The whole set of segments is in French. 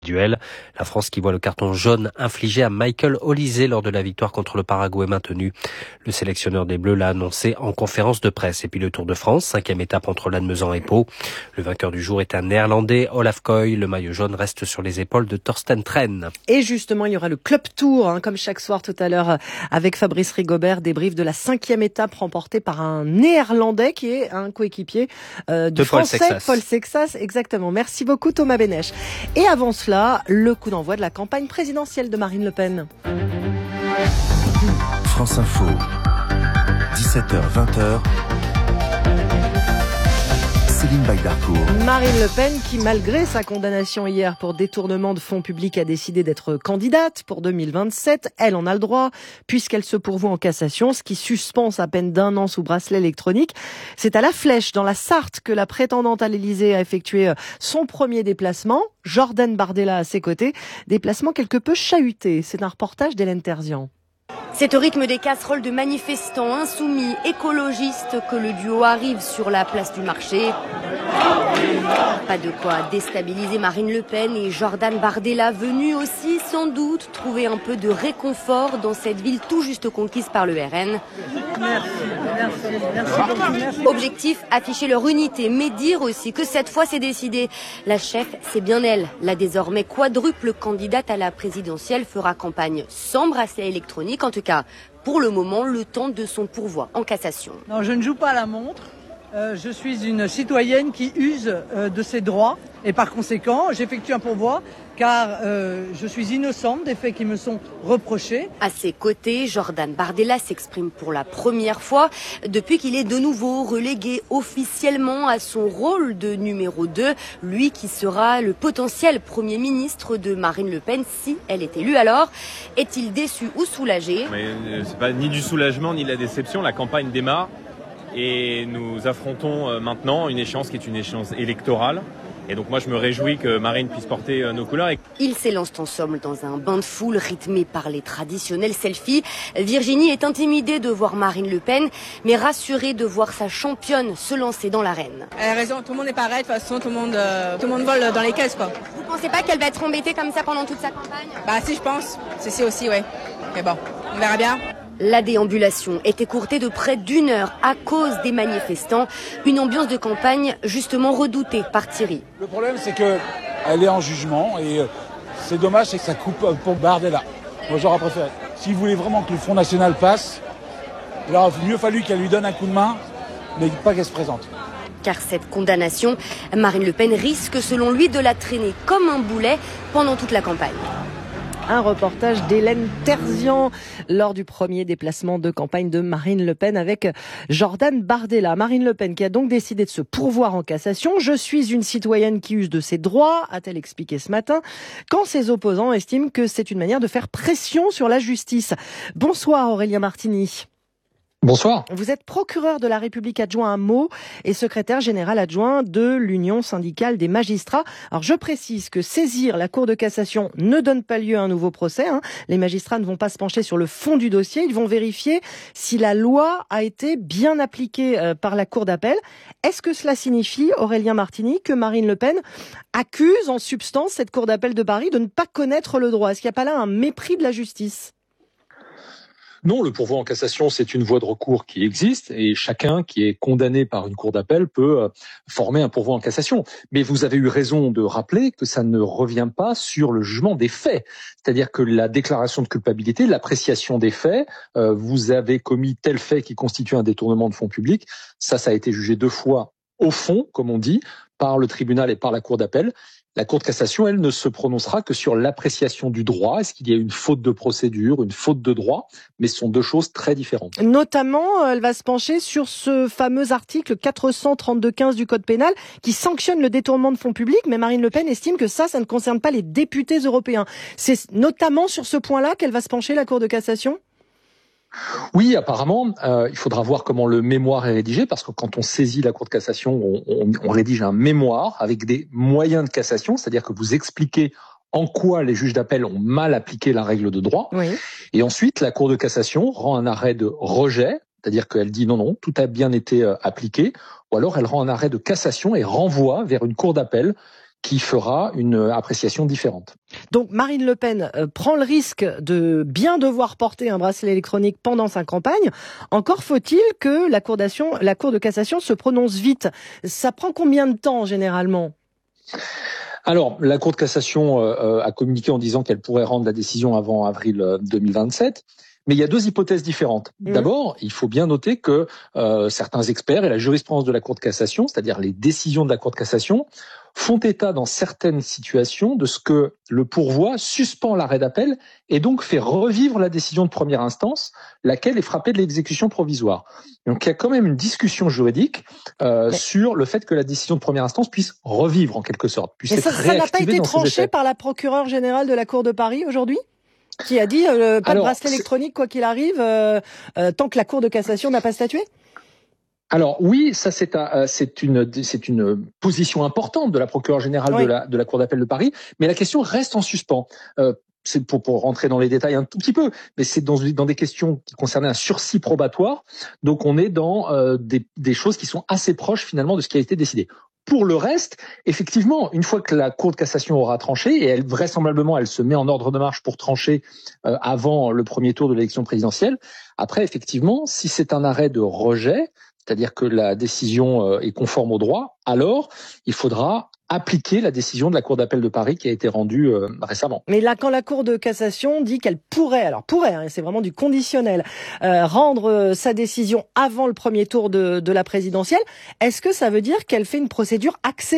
Duel. La France qui voit le carton jaune infligé à Michael Olise lors de la victoire contre le Paraguay maintenu. Le sélectionneur des Bleus l'a annoncé en conférence de presse. Et puis le Tour de France, 5e étape entre Lannemezan et Pau. Le vainqueur du jour est un Néerlandais, Olaf Koy. Le maillot jaune reste sur les épaules de Thorsten Tren. Et justement, il y aura le Club Tour, comme chaque soir tout à l'heure avec Fabrice Rigobert. Débrief de la 5e étape remportée par un Néerlandais qui est un coéquipier du Français, Paul Sexas. Exactement. Merci beaucoup Thomas Bénèche. Et avant cela, le coup d'envoi de la campagne présidentielle de Marine Le Pen. France Info, 17h-20h. Céline Baydarcourt. Marine Le Pen qui, malgré sa condamnation hier pour détournement de fonds publics, a décidé d'être candidate pour 2027. Elle en a le droit puisqu'elle se pourvoit en cassation, ce qui suspend sa peine d'1 an sous bracelet électronique. C'est à La Flèche, dans la Sarthe, que la prétendante à l'Élysée a effectué son premier déplacement. Jordan Bardella à ses côtés. Déplacement quelque peu chahuté. C'est un reportage d'Hélène Terzian. C'est au rythme des casseroles de manifestants insoumis, écologistes, que le duo arrive sur la place du marché. Pas de quoi déstabiliser Marine Le Pen et Jordan Bardella, venus aussi sans doute trouver un peu de réconfort dans cette ville tout juste conquise par le RN. Merci. Objectif, afficher leur unité, mais dire aussi que cette fois c'est décidé. La chef, c'est bien elle. La désormais quadruple candidate à la présidentielle fera campagne sans bracelet électronique, en tout cas pour le moment, le temps de son pourvoi en cassation. Non, je ne joue pas à la montre. Je suis une citoyenne qui use de ses droits et par conséquent, j'effectue un pourvoi car je suis innocente des faits qui me sont reprochés. À ses côtés, Jordan Bardella s'exprime pour la première fois depuis qu'il est de nouveau relégué officiellement à son rôle de numéro 2, lui qui sera le potentiel Premier ministre de Marine Le Pen si elle est élue. Alors, est-il déçu ou soulagé ? Mais c'est pas ni du soulagement ni de la déception, la campagne démarre. Et nous affrontons maintenant une échéance qui est une échéance électorale. Et donc moi je me réjouis que Marine puisse porter nos couleurs. Ils s'élancent en somme dans un bain de foule rythmé par les traditionnels selfies. Virginie est intimidée de voir Marine Le Pen, mais rassurée de voir sa championne se lancer dans l'arène. Elle a raison, tout le monde est pareil, de toute façon tout le monde vole dans les caisses quoi. Vous pensez pas qu'elle va être embêtée comme ça pendant toute sa campagne ? Bah si je pense, c'est aussi ouais. Mais bon, on verra bien. La déambulation est écourtée de près d'1 heure à cause des manifestants. Une ambiance de campagne justement redoutée par Thierry. Le problème, c'est qu'elle est en jugement et c'est dommage, c'est que ça coupe pour Bardella. Moi, j'aurais préféré. S'il voulait vraiment que le Front National passe, il aurait mieux fallu qu'elle lui donne un coup de main, mais pas qu'elle se présente. Car cette condamnation, Marine Le Pen risque selon lui de la traîner comme un boulet pendant toute la campagne. Un reportage d'Hélène Terzian lors du premier déplacement de campagne de Marine Le Pen avec Jordan Bardella. Marine Le Pen qui a donc décidé de se pourvoir en cassation. Je suis une citoyenne qui use de ses droits, a-t-elle expliqué ce matin, quand ses opposants estiment que c'est une manière de faire pression sur la justice. Bonsoir Aurélien Martini. Bonsoir. Vous êtes procureur de la République adjoint à Meaux et secrétaire général adjoint de l'Union syndicale des magistrats. Alors je précise que saisir la Cour de cassation ne donne pas lieu à un nouveau procès. Les magistrats ne vont pas se pencher sur le fond du dossier. Ils vont vérifier si la loi a été bien appliquée par la Cour d'appel. Est-ce que cela signifie, Aurélien Martini, que Marine Le Pen accuse en substance cette Cour d'appel de Paris de ne pas connaître le droit ? Est-ce qu'il n'y a pas là un mépris de la justice ? Non, le pourvoi en cassation, c'est une voie de recours qui existe et chacun qui est condamné par une cour d'appel peut former un pourvoi en cassation. Mais vous avez eu raison de rappeler que ça ne revient pas sur le jugement des faits. C'est-à-dire que la déclaration de culpabilité, l'appréciation des faits, vous avez commis tel fait qui constitue un détournement de fonds publics, ça a été jugé 2 fois au fond, comme on dit, par le tribunal et par la cour d'appel. La Cour de cassation, elle, ne se prononcera que sur l'appréciation du droit. Est-ce qu'il y a une faute de procédure, une faute de droit ? Mais ce sont 2 choses très différentes. Notamment, elle va se pencher sur ce fameux article 432-15 du Code pénal qui sanctionne le détournement de fonds publics. Mais Marine Le Pen estime que ça ne concerne pas les députés européens. C'est notamment sur ce point-là qu'elle va se pencher, la Cour de cassation ? Oui, apparemment, il faudra voir comment le mémoire est rédigé, parce que quand on saisit la Cour de cassation, on rédige un mémoire avec des moyens de cassation, c'est-à-dire que vous expliquez en quoi les juges d'appel ont mal appliqué la règle de droit. Oui. Et ensuite, la Cour de cassation rend un arrêt de rejet, c'est-à-dire qu'elle dit non, tout a bien été appliqué, ou alors elle rend un arrêt de cassation et renvoie vers une cour d'appel qui fera une appréciation différente. Donc Marine Le Pen prend le risque de bien devoir porter un bracelet électronique pendant sa campagne. Encore faut-il que la Cour de cassation se prononce vite. Ça prend combien de temps généralement ? Alors, la Cour de cassation a communiqué en disant qu'elle pourrait rendre la décision avant avril 2027. Mais il y a deux hypothèses différentes. D'abord, il faut bien noter que certains experts et la jurisprudence de la Cour de cassation, c'est-à-dire les décisions de la Cour de cassation, font état dans certaines situations de ce que le pourvoi suspend l'arrêt d'appel et donc fait revivre la décision de première instance, laquelle est frappée de l'exécution provisoire. Donc il y a quand même une discussion juridique sur le fait que la décision de première instance puisse revivre en quelque sorte. Mais ça n'a pas été tranché par la procureure générale de la Cour de Paris aujourd'hui ? Qui a dit pas de bracelet électronique quoi qu'il arrive tant que la Cour de cassation n'a pas statué ? Alors oui, ça c'est une position importante de la procureure générale de la Cour d'appel de Paris, mais la question reste en suspens. C'est pour rentrer dans les détails un tout petit peu, mais c'est dans des questions qui concernaient un sursis probatoire, donc on est dans des choses qui sont assez proches finalement de ce qui a été décidé. Pour le reste, effectivement, une fois que la Cour de cassation aura tranché, et vraisemblablement elle se met en ordre de marche pour trancher avant le premier tour de l'élection présidentielle, après effectivement, si c'est un arrêt de rejet, c'est-à-dire que la décision est conforme au droit, alors il faudra appliquer la décision de la Cour d'appel de Paris qui a été rendue récemment. Mais là, quand la Cour de cassation dit qu'elle pourrait, c'est vraiment du conditionnel, rendre sa décision avant le premier tour de la présidentielle, est-ce que ça veut dire qu'elle fait une procédure accélérée ?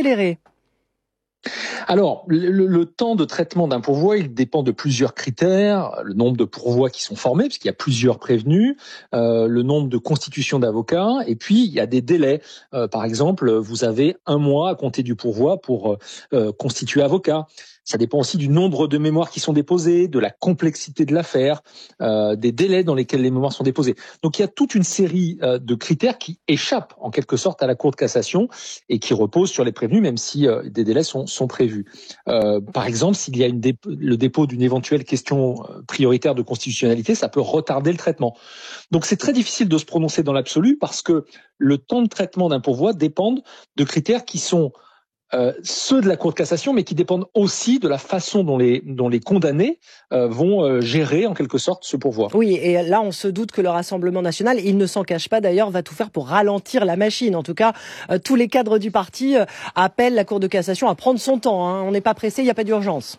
Alors, le temps de traitement d'un pourvoi, il dépend de plusieurs critères. Le nombre de pourvois qui sont formés, puisqu'il y a plusieurs prévenus, le nombre de constitutions d'avocats, et puis il y a des délais. Par exemple, vous avez 1 mois à compter du pourvoi pour constituer avocat. Ça dépend aussi du nombre de mémoires qui sont déposées, de la complexité de l'affaire, des délais dans lesquels les mémoires sont déposées. Donc il y a toute une série de critères qui échappent en quelque sorte à la Cour de cassation et qui reposent sur les prévenus, même si des délais sont prévus. Par exemple, s'il y a le dépôt d'une éventuelle question prioritaire de constitutionnalité, ça peut retarder le traitement. Donc c'est très difficile de se prononcer dans l'absolu parce que le temps de traitement d'un pourvoi dépend de critères qui sont ceux de la Cour de cassation, mais qui dépendent aussi de la façon dont les condamnés vont gérer en quelque sorte ce pourvoi. Oui, et là on se doute que le Rassemblement national, il ne s'en cache pas d'ailleurs, va tout faire pour ralentir la machine. En tout cas, tous les cadres du parti appellent la Cour de cassation à prendre son temps. On n'est pas pressé, il n'y a pas d'urgence.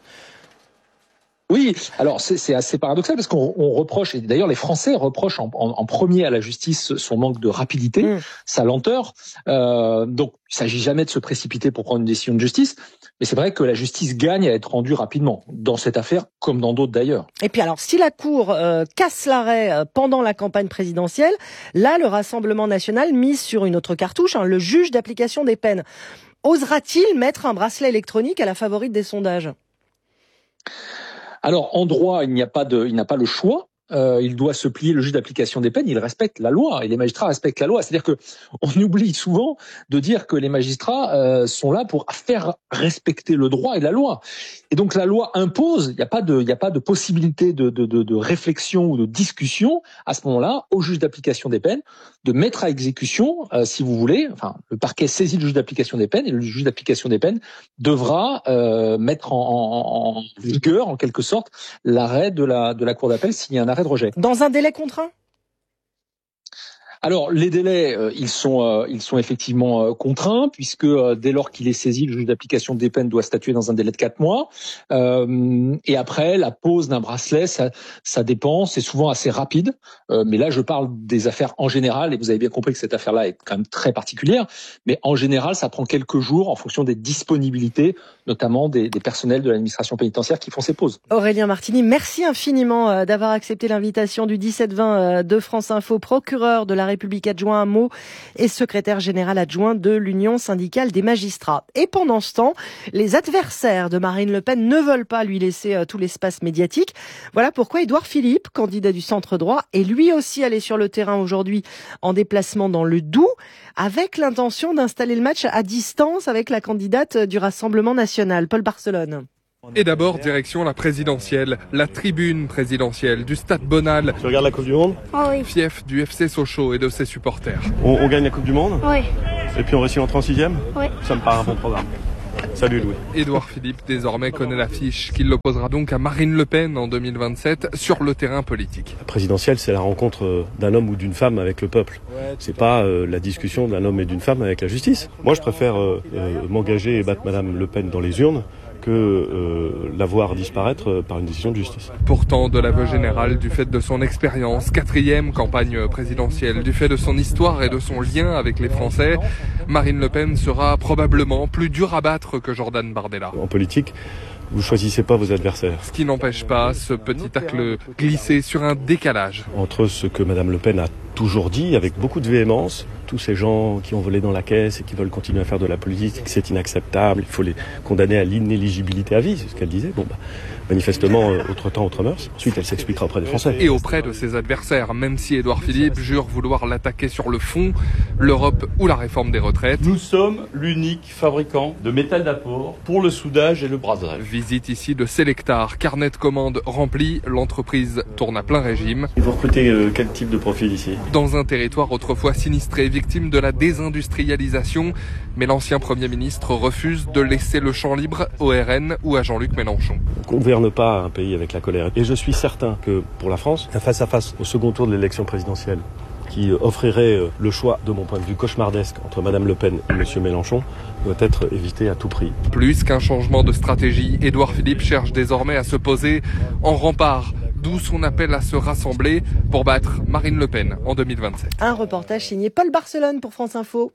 Oui, alors c'est assez paradoxal parce qu'on reproche, et d'ailleurs les Français reprochent en premier à la justice son manque de rapidité, sa lenteur. Donc il s'agit jamais de se précipiter pour prendre une décision de justice, mais c'est vrai que la justice gagne à être rendue rapidement, dans cette affaire comme dans d'autres d'ailleurs. Et puis alors, si la Cour casse l'arrêt pendant la campagne présidentielle, là le Rassemblement national mise sur une autre cartouche, le juge d'application des peines. Osera-t-il mettre un bracelet électronique à la favorite des sondages ? Alors, en droit, il n'a pas le choix. Il doit se plier, le juge d'application des peines, il respecte la loi et les magistrats respectent la loi. C'est-à-dire que on oublie souvent de dire que les magistrats sont là pour faire respecter le droit et la loi. Et donc la loi impose, il n'y a pas de possibilité de réflexion ou de discussion à ce moment-là au juge d'application des peines de mettre à exécution, si vous voulez, enfin le parquet saisit le juge d'application des peines et le juge d'application des peines devra mettre en vigueur en quelque sorte l'arrêt de la cour d'appel s'il y a un arrêt de rejet. Dans un délai contraint ? Alors les délais, ils sont effectivement contraints puisque dès lors qu'il est saisi, le juge d'application des peines doit statuer dans un délai de 4 mois. Et après, la pose d'un bracelet, ça dépend, c'est souvent assez rapide. Mais là, je parle des affaires en général, et vous avez bien compris que cette affaire-là est quand même très particulière. Mais en général, ça prend quelques jours en fonction des disponibilités, notamment des personnels de l'administration pénitentiaire qui font ces pauses. Aurélien Martini, merci infiniment d'avoir accepté l'invitation du 17-20 de France Info, procureur de la République adjoint à Meaux et secrétaire général adjoint de l'Union syndicale des magistrats. Et pendant ce temps, les adversaires de Marine Le Pen ne veulent pas lui laisser tout l'espace médiatique. Voilà pourquoi Édouard Philippe, candidat du centre droit, est lui aussi allé sur le terrain aujourd'hui en déplacement dans le Doubs, avec l'intention d'installer le match à distance avec la candidate du Rassemblement national, Paul Barcelone. Et d'abord, direction la présidentielle, la tribune présidentielle du Stade Bonal. Tu regardes la Coupe du Monde ? Oh oui. Fief du FC Sochaux et de ses supporters. On gagne la Coupe du Monde ? Oui. Et puis on réussit à entrer en 6e ? Oui. Ça me paraît un bon programme. Salut Louis. Édouard Philippe désormais connaît l'affiche qu'il l'opposera donc à Marine Le Pen en 2027 sur le terrain politique. La présidentielle, c'est la rencontre d'un homme ou d'une femme avec le peuple. C'est pas la discussion d'un homme et d'une femme avec la justice. Moi, je préfère m'engager et battre Madame Le Pen dans les urnes que la voir disparaître par une décision de justice. Pourtant, de l'aveu général, du fait de son expérience, 4e campagne présidentielle, du fait de son histoire et de son lien avec les Français, Marine Le Pen sera probablement plus dure à battre que Jordan Bardella. En politique, vous choisissez pas vos adversaires. Ce qui n'empêche pas ce petit tacle glissé sur un décalage. Entre ce que Madame Le Pen a toujours dit avec beaucoup de véhémence, tous ces gens qui ont volé dans la caisse et qui veulent continuer à faire de la politique, c'est inacceptable, il faut les condamner à l'inéligibilité à vie, c'est ce qu'elle disait. Manifestement, autre temps, autre mœurs. Ensuite, elle s'expliquera auprès des Français. Et auprès de ses adversaires, même si Édouard Philippe jure vouloir l'attaquer sur le fond, l'Europe ou la réforme des retraites. Nous sommes l'unique fabricant de métal d'apport pour le soudage et le brasage. Visite ici de Selectar, carnet de commandes rempli, l'entreprise tourne à plein régime. Vous recrutez quel type de profil ici ? Dans un territoire autrefois sinistré, victime de la désindustrialisation, mais l'ancien Premier ministre refuse de laisser le champ libre au RN ou à Jean-Luc Mélenchon. On ne gouverne pas un pays avec la colère. Et je suis certain que pour la France, un face-à-face au second tour de l'élection présidentielle, qui offrirait le choix, de mon point de vue cauchemardesque, entre Madame Le Pen et Monsieur Mélenchon, doit être évité à tout prix. Plus qu'un changement de stratégie, Édouard Philippe cherche désormais à se poser en rempart, d'où son appel à se rassembler pour battre Marine Le Pen en 2027. Un reportage signé Paul Barcelone pour France Info.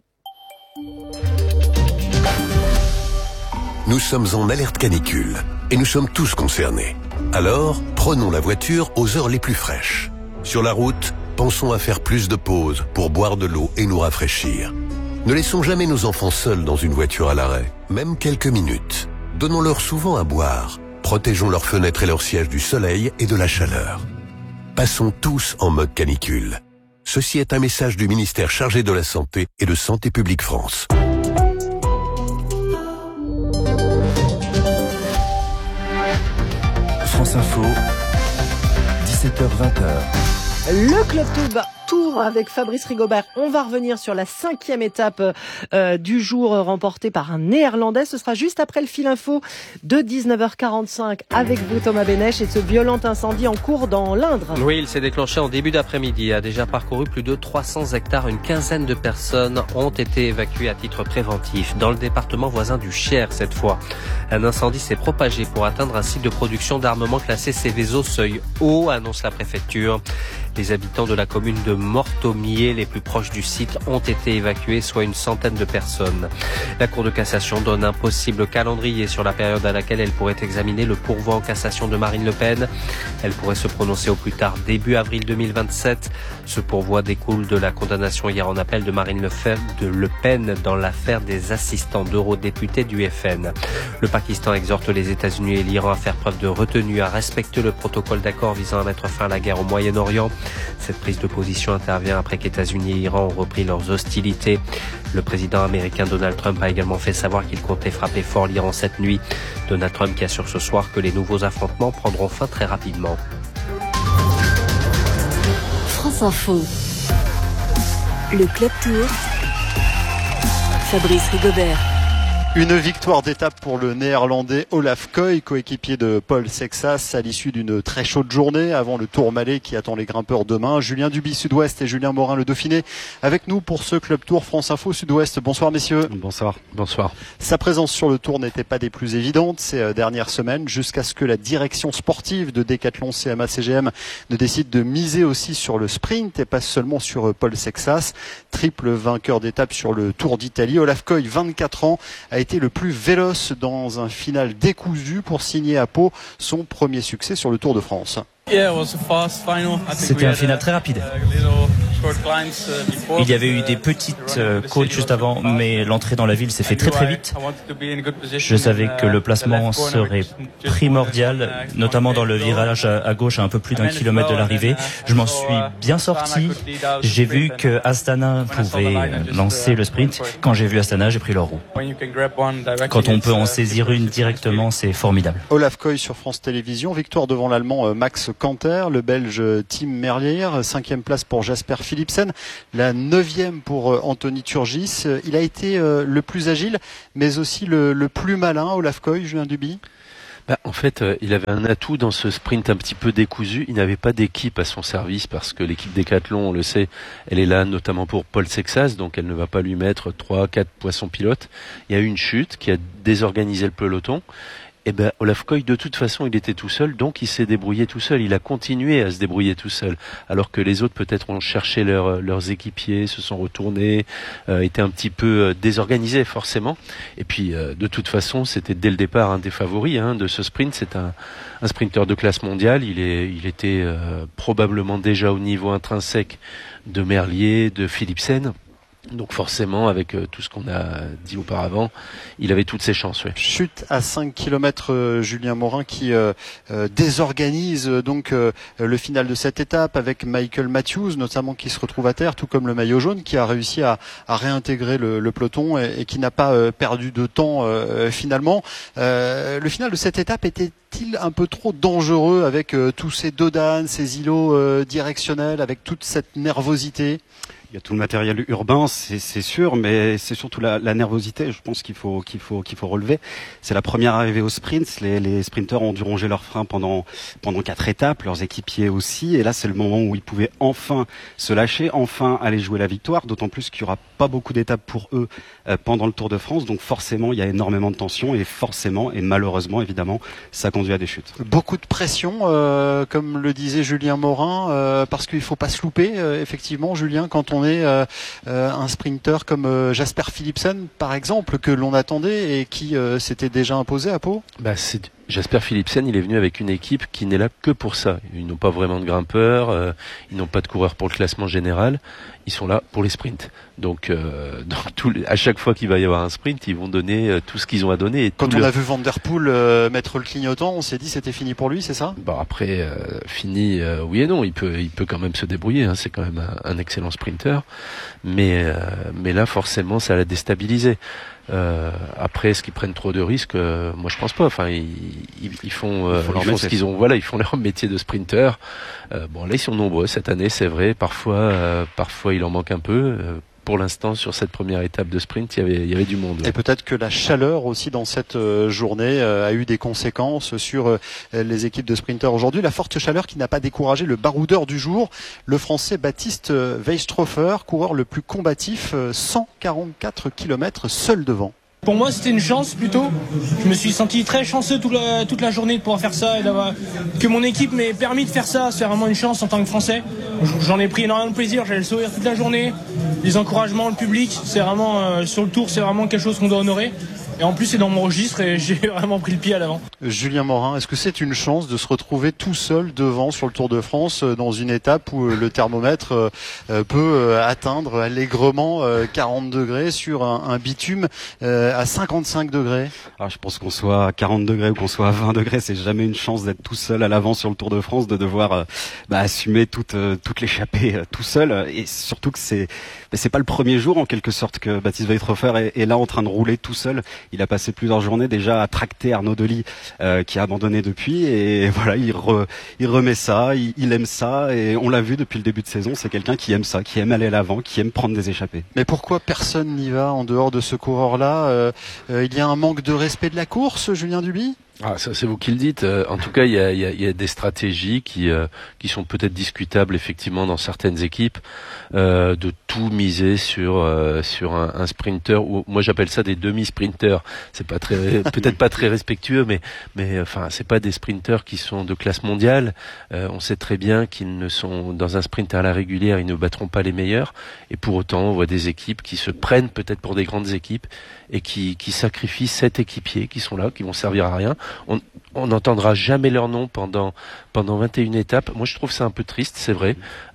Nous sommes en alerte canicule et nous sommes tous concernés. Alors, prenons la voiture aux heures les plus fraîches. Sur la route, pensons à faire plus de pauses pour boire de l'eau et nous rafraîchir. Ne laissons jamais nos enfants seuls dans une voiture à l'arrêt, même quelques minutes. Donnons-leur souvent à boire. Protégeons leurs fenêtres et leurs sièges du soleil et de la chaleur. Passons tous en mode canicule. Ceci est un message du ministère chargé de la Santé et de Santé publique France. France Info, 17h-20h. Le Club Tour avec Fabrice Rigobert. On va revenir sur la 5e étape du jour remportée par un Néerlandais. Ce sera juste après le fil info de 19h45 avec vous Thomas Bénèche et ce violent incendie en cours dans l'Indre. Oui, il s'est déclenché en début d'après-midi. Il a déjà parcouru plus de 300 hectares. Une quinzaine de personnes ont été évacuées à titre préventif. Dans le département voisin du Cher cette fois. Un incendie s'est propagé pour atteindre un site de production d'armement classé Céveso seuil haut, annonce la préfecture. Les habitants de la commune de Mortomier, les plus proches du site, ont été évacués, soit une centaine de personnes. La Cour de cassation donne un possible calendrier sur la période à laquelle elle pourrait examiner le pourvoi en cassation de Marine Le Pen. Elle pourrait se prononcer au plus tard début avril 2027. Ce pourvoi découle de la condamnation hier en appel de Marine Le Pen dans l'affaire des assistants d'eurodéputés du FN. Le Pakistan exhorte les États-Unis et l'Iran à faire preuve de retenue, à respecter le protocole d'accord visant à mettre fin à la guerre au Moyen-Orient. Cette prise de position intervient après qu'États-Unis et Iran ont repris leurs hostilités. Le président américain Donald Trump a également fait savoir qu'il comptait frapper fort l'Iran cette nuit. Donald Trump qui assure ce soir que les nouveaux affrontements prendront fin très rapidement. France Info. Le Club Tour. Fabrice Rigobert. Une victoire d'étape pour le Néerlandais Olaf Koy, coéquipier de Paul Sexas à l'issue d'une très chaude journée avant le Tourmalet qui attend les grimpeurs demain. Julien Duby Sud-Ouest et Julien Morin le Dauphiné avec nous pour ce Club Tour France Info Sud-Ouest. Bonsoir messieurs. Bonsoir. Bonsoir. Sa présence sur le Tour n'était pas des plus évidentes ces dernières semaines jusqu'à ce que la direction sportive de Decathlon CMA-CGM ne décide de miser aussi sur le sprint et pas seulement sur Paul Sexas. Triple vainqueur d'étape sur le Tour d'Italie. Olaf Koy, 24 ans, a été le plus véloce dans un final décousu pour signer à Pau son premier succès sur le Tour de France. C'était un final très rapide. Il y avait eu des petites côtes juste avant, mais l'entrée dans la ville s'est fait très très vite. Je savais que le placement serait primordial, notamment dans le virage à gauche à un peu plus d'1 kilomètre de l'arrivée. Je m'en suis bien sorti. J'ai vu que Astana pouvait lancer le sprint. Quand j'ai vu Astana, j'ai pris leur roue. Quand on peut en saisir une directement, c'est formidable. Olaf Koy sur France Télévisions, victoire devant l'Allemand Max Canter, le Belge Tim Merlier, 5e place pour Jasper Philipsen, la 9e pour Anthony Turgis. Il a été le plus agile, mais aussi le plus malin, Olaf Koy, Julien Duby. En fait, il avait un atout dans ce sprint un petit peu décousu. Il n'avait pas d'équipe à son service parce que l'équipe Décathlon, on le sait, elle est là notamment pour Paul Sexas, donc elle ne va pas lui mettre 3-4 poissons pilotes. Il y a eu une chute qui a désorganisé le peloton. Et Olaf Koy, de toute façon, il était tout seul, donc il s'est débrouillé tout seul. Il a continué à se débrouiller tout seul, alors que les autres peut-être ont cherché leurs équipiers, se sont retournés, étaient un petit peu désorganisés forcément. Et puis, de toute façon, c'était dès le départ un des favoris de ce sprint. C'est un sprinter de classe mondiale. Il était probablement déjà au niveau intrinsèque de Merlier, de Philipsen. Donc forcément, avec tout ce qu'on a dit auparavant, il avait toutes ses chances. Oui. Chute à 5 km, Julien Morin qui désorganise donc le final de cette étape avec Michael Matthews notamment qui se retrouve à terre, tout comme le maillot jaune qui a réussi à réintégrer le peloton et qui n'a pas perdu de temps finalement. Le final de cette étape était-il un peu trop dangereux avec tous ces dodanes, ces îlots directionnels, avec toute cette nervosité? Il y a tout le matériel urbain, c'est sûr, mais c'est surtout la nervosité, je pense qu'il faut relever. C'est la première arrivée au sprint. Les sprinteurs ont dû ronger leurs freins pendant 4 étapes, leurs équipiers aussi. Et là, c'est le moment où ils pouvaient enfin se lâcher, enfin aller jouer la victoire. D'autant plus qu'il y aura pas beaucoup d'étapes pour eux pendant le Tour de France. Donc forcément, il y a énormément de tension et forcément, et malheureusement, évidemment, ça conduit à des chutes. Beaucoup de pression, comme le disait Julien Morin, parce qu'il faut pas se louper, effectivement, Julien, quand on est un sprinter comme Jasper Philipsen, par exemple, que l'on attendait et qui s'était déjà imposé à Pau. Jasper Philipsen, il est venu avec une équipe qui n'est là que pour ça. Ils n'ont pas vraiment de grimpeurs, ils n'ont pas de coureurs pour le classement général, ils sont là pour les sprints. Donc à chaque fois qu'il va y avoir un sprint, ils vont donner tout ce qu'ils ont à donner. Et quand on a vu Van Der Poel mettre le clignotant, on s'est dit c'était fini pour lui, c'est ça? Après, fini, oui et non, il peut quand même se débrouiller, c'est quand même un excellent sprinter. Mais là, forcément, ça l'a déstabilisé. Après, est-ce qu'ils prennent trop de risques? Moi, je pense pas. Enfin, ils font ce qu'ils ont. Voilà, ils font leur métier de sprinter. Là, ils sont nombreux cette année, c'est vrai. Parfois, il en manque un peu. Pour l'instant, sur cette première étape de sprint, il y avait du monde. Et peut-être que la chaleur aussi dans cette journée a eu des conséquences sur les équipes de sprinters aujourd'hui. La forte chaleur qui n'a pas découragé le baroudeur du jour, le Français Baptiste Weisstroffer, coureur le plus combatif, 144 km seul devant. Pour moi, c'était une chance plutôt. Je me suis senti très chanceux toute la journée de pouvoir faire ça et que mon équipe m'ait permis de faire ça. C'est vraiment une chance en tant que Français. J'en ai pris énormément de plaisir. J'avais le sourire toute la journée, les encouragements, le public. C'est vraiment sur le tour, c'est vraiment quelque chose qu'on doit honorer. Et en plus, c'est dans mon registre et j'ai vraiment pris le pied à l'avant. Julien Morin, est-ce que c'est une chance de se retrouver tout seul devant sur le Tour de France dans une étape où le thermomètre peut atteindre allègrement 40 degrés sur un bitume à 55 degrés? Alors, je pense qu'on soit à 40 degrés ou qu'on soit à 20 degrés, c'est jamais une chance d'être tout seul à l'avant sur le Tour de France, de devoir assumer toute l'échappée tout seul. Et surtout que c'est pas le premier jour en quelque sorte que Baptiste Weisstroffer est là en train de rouler tout seul. Il a passé plusieurs journées déjà à tracter Arnaud Delis qui a abandonné depuis et voilà, il remet ça, il aime ça et on l'a vu depuis le début de saison, c'est quelqu'un qui aime ça, qui aime aller à l'avant, qui aime prendre des échappées. Mais pourquoi personne n'y va en dehors de ce coureur-là? Il y a un manque de respect de la course, Julien Duby? Ça c'est vous qui le dites. En tout cas, il y a des stratégies qui sont peut-être discutables effectivement dans certaines équipes, de tout miser sur un sprinter. Ou moi j'appelle ça des demi-sprinters. C'est pas peut-être pas très respectueux, mais enfin c'est pas des sprinters qui sont de classe mondiale. On sait très bien qu'ils ne sont dans un sprint à la régulière, ils ne battront pas les meilleurs. Et pour autant, on voit des équipes qui se prennent peut-être pour des grandes équipes et qui sacrifient 7 équipiers qui sont là, qui vont servir à rien. On n'entendra jamais leur nom pendant 21 étapes. Moi, je trouve ça un peu triste, c'est vrai,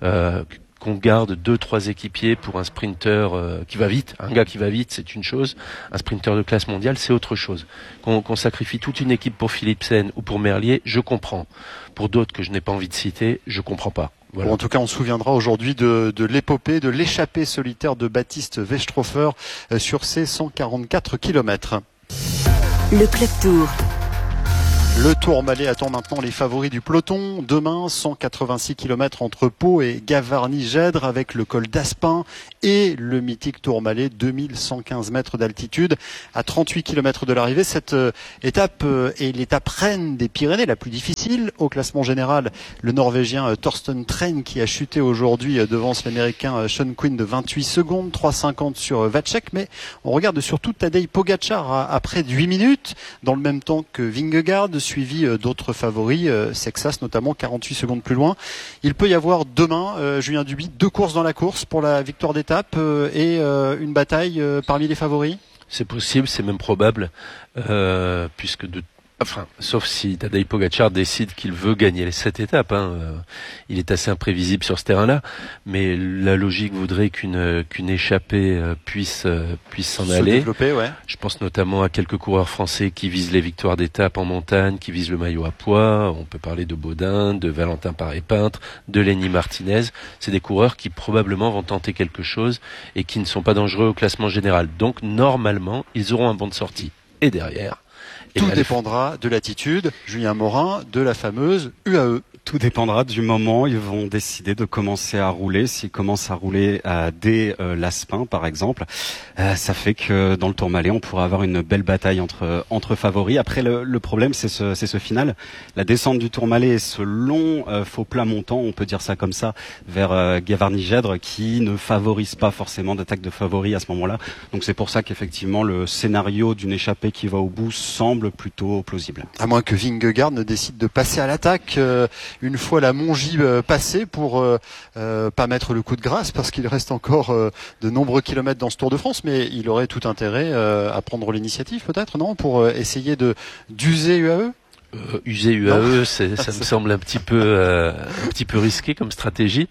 qu'on garde 2-3 équipiers pour un sprinter qui va vite. Un gars qui va vite, c'est une chose. Un sprinter de classe mondiale, c'est autre chose. Qu'on sacrifie toute une équipe pour Philipsen ou pour Merlier, je comprends. Pour d'autres que je n'ai pas envie de citer, je comprends pas. Voilà. Bon, en tout cas, on se souviendra aujourd'hui de l'épopée, de l'échappée solitaire de Baptiste Weisstroffer sur ces 144 km. Le Club Tour. Le Tourmalet attend maintenant les favoris du peloton. Demain, 186 km entre Pau et Gavarnie-Gèdre avec le col d'Aspin et le mythique Tourmalet, 2115 mètres d'altitude à 38 km de l'arrivée. Cette étape est l'étape reine des Pyrénées, la plus difficile. Au classement général, le Norvégien Thorsten Tren qui a chuté aujourd'hui devance l'Américain Sean Quinn de 28 secondes, 3,50 sur Vacek. Mais on regarde surtout Tadej Pogačar à près de 8 minutes, dans le même temps que Vingegaard, suivi d'autres favoris, Sexas notamment, 48 secondes plus loin. Il peut y avoir demain, Julien Duby, 2 courses dans la course pour la victoire d'étape et une bataille parmi les favoris. C'est possible, c'est même probable, puisque sauf si Tadej Pogačar décide qu'il veut gagner cette étape. Il est assez imprévisible sur ce terrain-là, mais la logique voudrait qu'une échappée puisse s'en aller. Ouais. Je pense notamment à quelques coureurs français qui visent les victoires d'étape en montagne, qui visent le maillot à pois. On peut parler de Baudin, de Valentin Paré-Peintre, de Lenny Martinez. C'est des coureurs qui probablement vont tenter quelque chose et qui ne sont pas dangereux au classement général. Donc normalement, ils auront un banc de sortie. Et derrière, tout dépendra de l'attitude, Julien Morin, de la fameuse UAE. Tout dépendra du moment où ils vont décider de commencer à rouler. S'ils commencent à rouler dès l'Aspin, par exemple, ça fait que dans le Tourmalet, on pourra avoir une belle bataille entre favoris. Après, le problème, c'est ce final. La descente du Tourmalet et ce long faux plat montant, on peut dire ça comme ça, vers Gavarnie-Gèdre, qui ne favorise pas forcément d'attaque de favoris à ce moment-là. Donc c'est pour ça qu'effectivement, le scénario d'une échappée qui va au bout semble plutôt plausible. À moins que Vingegaard ne décide de passer à l'attaque une fois la Mongie passée pour pas mettre le coup de grâce, parce qu'il reste encore de nombreux kilomètres dans ce Tour de France, mais il aurait tout intérêt à prendre l'initiative peut-être, non, pour essayer d'user UAE. User UAE, ça me semble un petit peu risqué comme stratégie.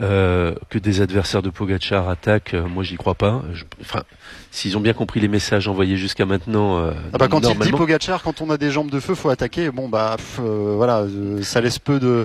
Que des adversaires de Pogačar attaquent, moi j'y crois pas. S'ils ont bien compris les messages envoyés jusqu'à maintenant. Quand il dit Pogačar, quand on a des jambes de feu, faut attaquer. Ça laisse peu de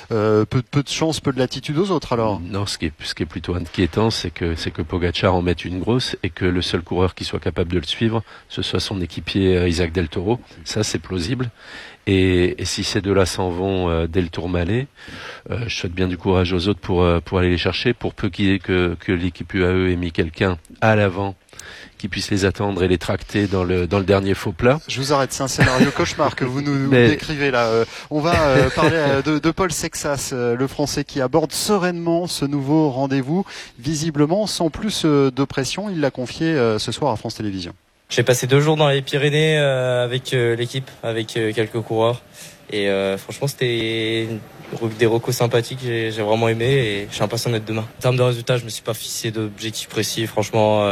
chance, peu de latitude aux autres alors. Non, ce qui est plutôt inquiétant, c'est que Pogačar en mette une grosse et que le seul coureur qui soit capable de le suivre, ce soit son équipier Isaac Del Toro. Ça, c'est plausible. Et si ces deux-là s'en vont dès le Tourmalet, je souhaite bien du courage aux autres pour aller les chercher, pour peu qu'il y ait que l'équipe UAE ait mis quelqu'un à l'avant qui puisse les attendre et les tracter dans le dernier faux plat. Je vous arrête, c'est un scénario cauchemar que vous nous décrivez là. On va parler de Paul Sexas, le Français qui aborde sereinement ce nouveau rendez-vous, visiblement sans plus de pression. Il l'a confié ce soir à France Télévisions. J'ai passé 2 jours dans les Pyrénées avec l'équipe, avec quelques coureurs. Et franchement, c'était des recos sympathiques. J'ai vraiment aimé et je suis impatient d'être demain. En termes de résultats, je me suis pas fixé d'objectifs précis. Franchement,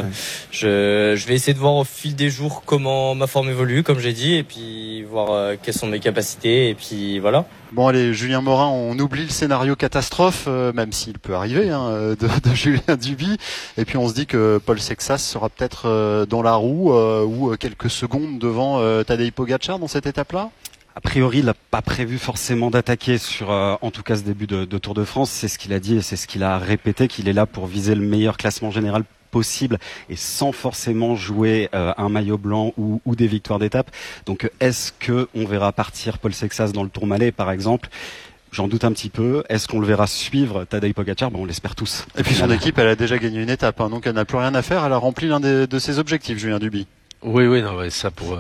je vais essayer de voir au fil des jours comment ma forme évolue, comme j'ai dit, et puis voir quelles sont mes capacités. Et puis voilà. Bon allez, Julien Morin, on oublie le scénario catastrophe, même s'il peut arriver, de Julien Duby. Et puis on se dit que Paul Sexas sera peut-être dans la roue ou quelques secondes devant Tadej Pogačar dans cette étape-là. A priori, il n'a pas prévu forcément d'attaquer sur, en tout cas, ce début de Tour de France. C'est ce qu'il a dit et c'est ce qu'il a répété, qu'il est là pour viser le meilleur classement général possible et sans forcément jouer un maillot blanc ou des victoires d'étape. Donc, est-ce que on verra partir Paul Sexas dans le Tourmalet, par exemple? J'en doute un petit peu. Est-ce qu'on le verra suivre Tadej Pogačar? On l'espère tous. Et puis son équipe, elle a déjà gagné une étape, donc elle n'a plus rien à faire. Elle a rempli l'un de ses objectifs, Julien Duby. Oui, ça pour.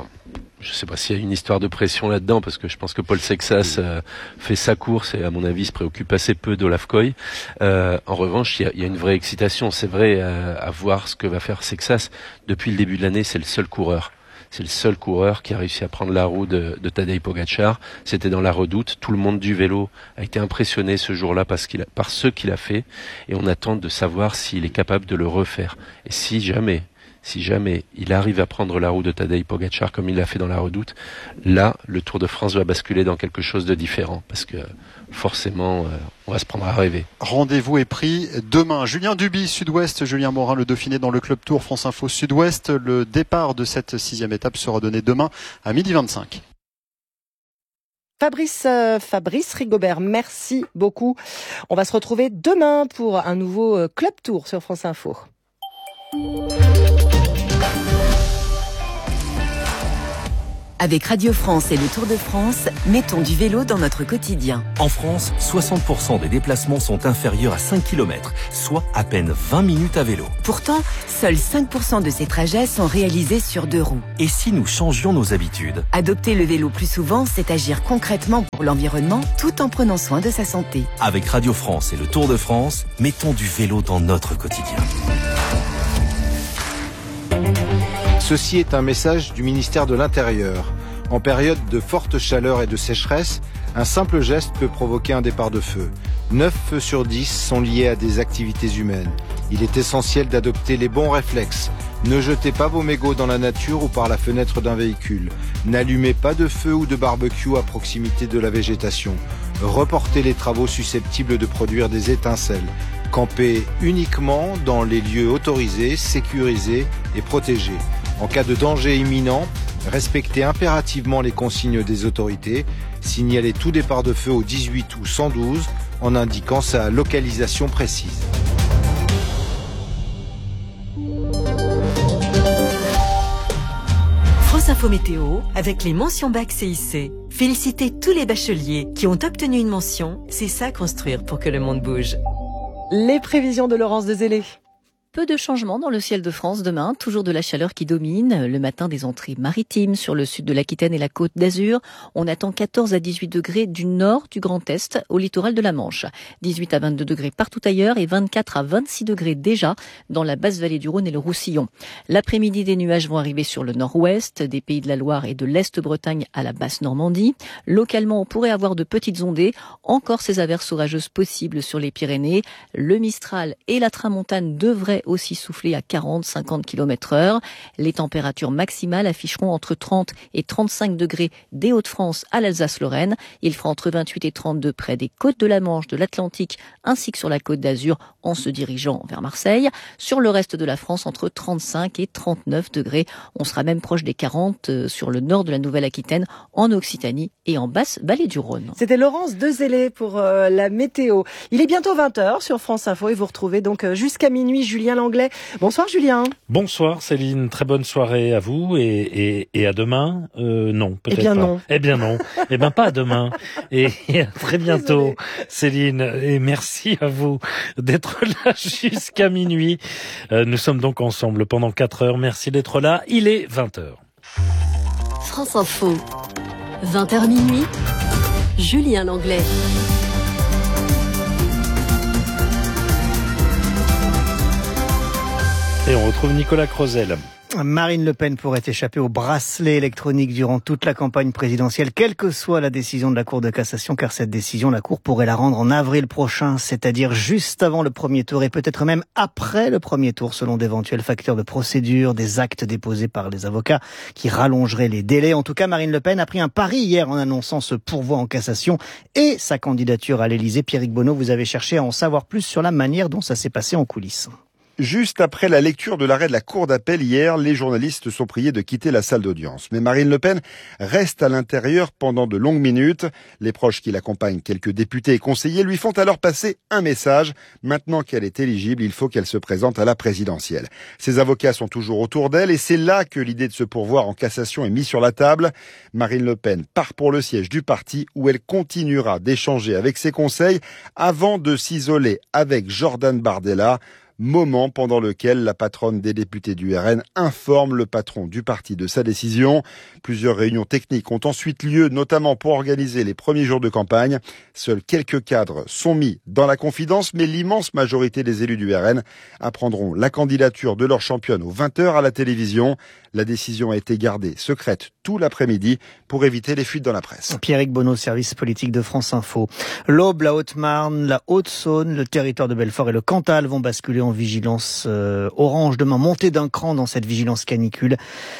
Je sais pas s'il y a une histoire de pression là-dedans, parce que je pense que Paul Sexas fait sa course et à mon avis se préoccupe assez peu d'Olaf Koy. En revanche, il y a une vraie excitation. C'est vrai à voir ce que va faire Sexas. Depuis le début de l'année, c'est le seul coureur. C'est le seul coureur qui a réussi à prendre la roue de Tadej Pogačar. C'était dans la Redoute. Tout le monde du vélo a été impressionné ce jour-là par ce qu'il a fait. Et on attend de savoir s'il est capable de le refaire. Et si jamais il arrive à prendre la roue de Tadej Pogačar comme il l'a fait dans la Redoute, là, le Tour de France va basculer dans quelque chose de différent, parce que forcément, on va se prendre à rêver. Rendez-vous est pris demain. Julien Duby, Sud-Ouest, Julien Morin, le Dauphiné dans le Club Tour France Info Sud-Ouest. Le départ de cette 6e étape sera donné demain à 12h25. Fabrice Rigobert, merci beaucoup. On va se retrouver demain pour un nouveau Club Tour sur France Info. Avec Radio France et le Tour de France, mettons du vélo dans notre quotidien. En France, 60% des déplacements sont inférieurs à 5 km, soit à peine 20 minutes à vélo. Pourtant, seuls 5% de ces trajets sont réalisés sur 2 roues. Et si nous changions nos habitudes ? Adopter le vélo plus souvent, c'est agir concrètement pour l'environnement tout en prenant soin de sa santé. Avec Radio France et le Tour de France, mettons du vélo dans notre quotidien. Ceci est un message du ministère de l'Intérieur. En période de forte chaleur et de sécheresse, un simple geste peut provoquer un départ de feu. 9 feux sur 10 sont liés à des activités humaines. Il est essentiel d'adopter les bons réflexes. Ne jetez pas vos mégots dans la nature ou par la fenêtre d'un véhicule. N'allumez pas de feu ou de barbecue à proximité de la végétation. Reportez les travaux susceptibles de produire des étincelles. Campez uniquement dans les lieux autorisés, sécurisés et protégés. En cas de danger imminent, respectez impérativement les consignes des autorités. Signalez tout départ de feu au 18 ou 112 en indiquant sa localisation précise. France Info Météo avec les mentions bac CIC. Félicitez tous les bacheliers qui ont obtenu une mention. C'est ça construire pour que le monde bouge. Les prévisions de Laurence Dezélé. Peu de changements dans le ciel de France demain, toujours de la chaleur qui domine. Le matin, des entrées maritimes sur le sud de l'Aquitaine et la Côte d'Azur. On attend 14 à 18 degrés du nord du Grand Est au littoral de la Manche. 18 à 22 degrés partout ailleurs et 24 à 26 degrés déjà dans la basse vallée du Rhône et le Roussillon. L'après-midi, des nuages vont arriver sur le nord-ouest, des Pays de la Loire et de l'Est-Bretagne à la basse Normandie. Localement, on pourrait avoir de petites ondées. Encore ces averses orageuses possibles sur les Pyrénées. Le Mistral et la Tramontane devraient aussi souffler à 40-50 km/h. Les températures maximales afficheront entre 30 et 35 degrés des Hauts-de-France à l'Alsace-Lorraine. Il fera entre 28 et 32 près des côtes de la Manche, de l'Atlantique, ainsi que sur la Côte d'Azur en se dirigeant vers Marseille. Sur le reste de la France, entre 35 et 39 degrés. On sera même proche des 40 sur le nord de la Nouvelle-Aquitaine, en Occitanie et en basse vallée du Rhône. C'était Laurence Dezélé pour la météo. Il est bientôt 20h sur France Info et vous retrouvez donc jusqu'à minuit Julien Langlais. Bonsoir Julien. Bonsoir Céline, très bonne soirée à vous et à demain. Non, peut-être pas. Non. Eh bien non. Eh bien pas à demain. Et à très bientôt Céline. Et merci à vous d'être là jusqu'à minuit. Nous sommes donc ensemble pendant 4 heures. Merci d'être là. Il est 20h. France Info. 20h minuit. Julien Langlais. Et on retrouve Nicolas Crozel. Marine Le Pen pourrait échapper au bracelet électronique durant toute la campagne présidentielle, quelle que soit la décision de la Cour de cassation, car cette décision, la Cour pourrait la rendre en avril prochain, c'est-à-dire juste avant le premier tour et peut-être même après le premier tour, selon d'éventuels facteurs de procédure, des actes déposés par les avocats qui rallongeraient les délais. En tout cas, Marine Le Pen a pris un pari hier en annonçant ce pourvoi en cassation et sa candidature à l'Élysée. Pierrick Bonneau, vous avez cherché à en savoir plus sur la manière dont ça s'est passé en coulisses. Juste après la lecture de l'arrêt de la Cour d'appel hier, les journalistes sont priés de quitter la salle d'audience. Mais Marine Le Pen reste à l'intérieur pendant de longues minutes. Les proches qui l'accompagnent, quelques députés et conseillers, lui font alors passer un message. Maintenant qu'elle est éligible, il faut qu'elle se présente à la présidentielle. Ses avocats sont toujours autour d'elle et c'est là que l'idée de se pourvoir en cassation est mise sur la table. Marine Le Pen part pour le siège du parti où elle continuera d'échanger avec ses conseils avant de s'isoler avec Jordan Bardella. Moment pendant lequel la patronne des députés du RN informe le patron du parti de sa décision. Plusieurs réunions techniques ont ensuite lieu, notamment pour organiser les premiers jours de campagne. Seuls quelques cadres sont mis dans la confidence, mais l'immense majorité des élus du RN apprendront la candidature de leur championne aux 20h à la télévision. La décision a été gardée secrète tout l'après-midi pour éviter les fuites dans la presse. Pierrick Bonneau, service politique de France Info. L'Aube, la Haute-Marne, la Haute-Saône, le territoire de Belfort et le Cantal vont basculer en vigilance orange demain. Montée d'un cran dans cette vigilance canicule.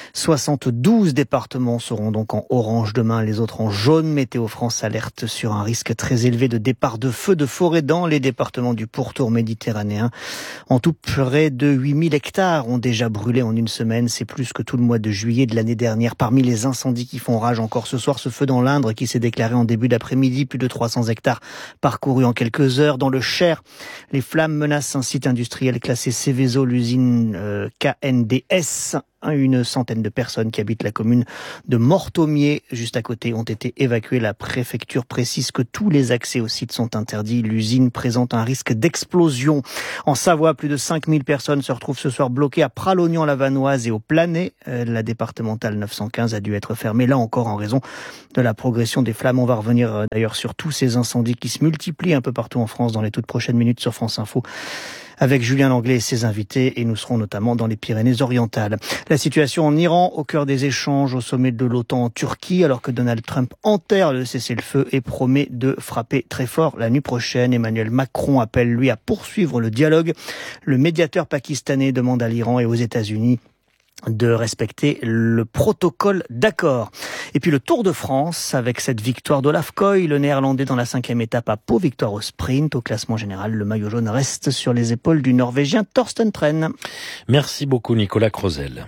72 départements seront donc en orange demain, les autres en jaune. Météo France alerte sur un risque très élevé de départ de feux de forêt dans les départements du pourtour méditerranéen. En tout, près de 8000 hectares ont déjà brûlé en une semaine. C'est plus que tout le mois de juillet de l'année dernière. Parmi les incendies qui font rage encore ce soir, ce feu dans l'Indre qui s'est déclaré en début d'après-midi, plus de 300 hectares parcourus en quelques heures. Dans le Cher, les flammes menacent un site industriel classé Céveso, l'usine KNDS. Une centaine de personnes qui habitent la commune de Mortomier, juste à côté, ont été évacuées. La préfecture précise que tous les accès au site sont interdits. L'usine présente un risque d'explosion. En Savoie, plus de 5000 personnes se retrouvent ce soir bloquées à Pralognan-la-Vanoise et au Planay. La départementale 915 a dû être fermée, là encore, en raison de la progression des flammes. On va revenir d'ailleurs sur tous ces incendies qui se multiplient un peu partout en France dans les toutes prochaines minutes sur France Info avec Julien Langlais et ses invités, et nous serons notamment dans les Pyrénées-Orientales. La situation en Iran, au cœur des échanges au sommet de l'OTAN en Turquie, alors que Donald Trump enterre le cessez-le-feu et promet de frapper très fort la nuit prochaine. Emmanuel Macron appelle, lui, à poursuivre le dialogue. Le médiateur pakistanais demande à l'Iran et aux États-Unis de respecter le protocole d'accord. Et puis le Tour de France, avec cette victoire d'Olaf Koy, le Néerlandais dans la 5e étape à Pau, victoire au sprint. Au classement général, le maillot jaune reste sur les épaules du Norvégien Thorsten Tren. Merci beaucoup Nicolas Crozel.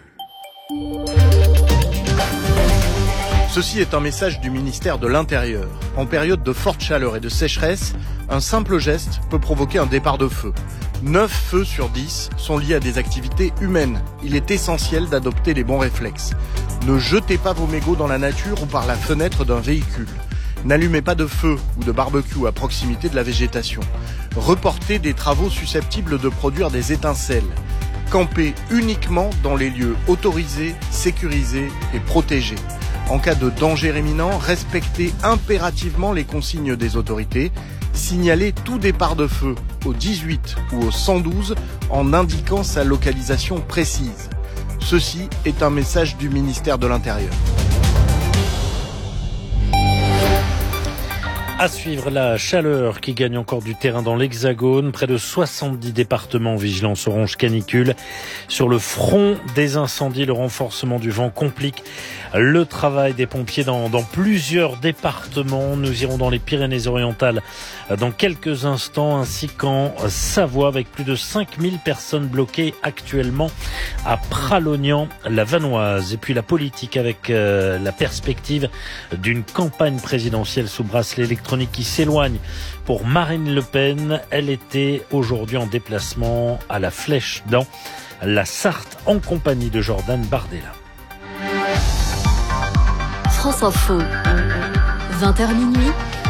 Ceci est un message du ministère de l'Intérieur. En période de forte chaleur et de sécheresse, un simple geste peut provoquer un départ de feu. 9 feux sur 10 sont liés à des activités humaines. Il est essentiel d'adopter les bons réflexes. Ne jetez pas vos mégots dans la nature ou par la fenêtre d'un véhicule. N'allumez pas de feu ou de barbecue à proximité de la végétation. Reportez des travaux susceptibles de produire des étincelles. Campez uniquement dans les lieux autorisés, sécurisés et protégés. En cas de danger imminent, respectez impérativement les consignes des autorités. Signalez tout départ de feu au 18 ou au 112 en indiquant sa localisation précise. Ceci est un message du ministère de l'Intérieur. À suivre, la chaleur qui gagne encore du terrain dans l'Hexagone. Près de 70 départements en vigilance orange canicule. Sur le front des incendies, le renforcement du vent complique le travail des pompiers dans plusieurs départements. Nous irons dans les Pyrénées-Orientales dans quelques instants, ainsi qu'en Savoie, avec plus de 5000 personnes bloquées actuellement à Pralognan-la-Vanoise. Et puis la politique, avec la perspective d'une campagne présidentielle sous bracelet électronique qui s'éloigne pour Marine Le Pen. Elle était aujourd'hui en déplacement à la Flèche dans la Sarthe en compagnie de Jordan Bardella. France Info, 20h minuit,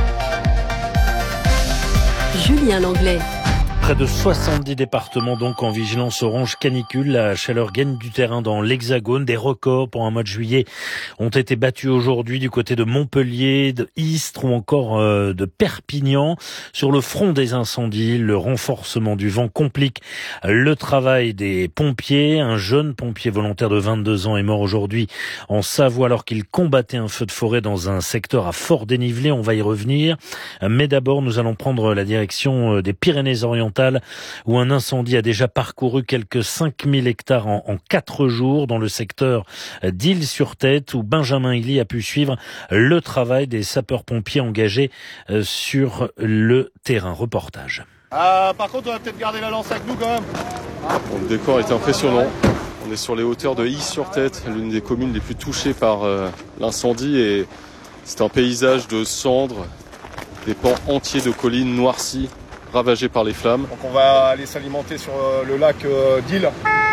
Julien Langlais. Près de 70 départements donc en vigilance orange canicule. La chaleur gagne du terrain dans l'Hexagone. Des records pour un mois de juillet ont été battus aujourd'hui du côté de Montpellier, de Istres ou encore de Perpignan. Sur le front des incendies, le renforcement du vent complique le travail des pompiers. Un jeune pompier volontaire de 22 ans est mort aujourd'hui en Savoie alors qu'il combattait un feu de forêt dans un secteur à fort dénivelé. On va y revenir. Mais d'abord, nous allons prendre la direction des Pyrénées-Orientales, où un incendie a déjà parcouru quelques 5000 hectares en 4 jours dans le secteur d'Isle-sur-Tête, où Benjamin Hilly a pu suivre le travail des sapeurs-pompiers engagés sur le terrain. Reportage. Par contre, on va peut-être garder la lance avec nous quand même. Bon, le décor est impressionnant. On est sur les hauteurs de Isle-sur-Tête, l'une des communes les plus touchées par l'incendie, et c'est un paysage de cendres, des pans entiers de collines noircies, ravagé par les flammes. Donc on va aller s'alimenter sur le lac d'Isle.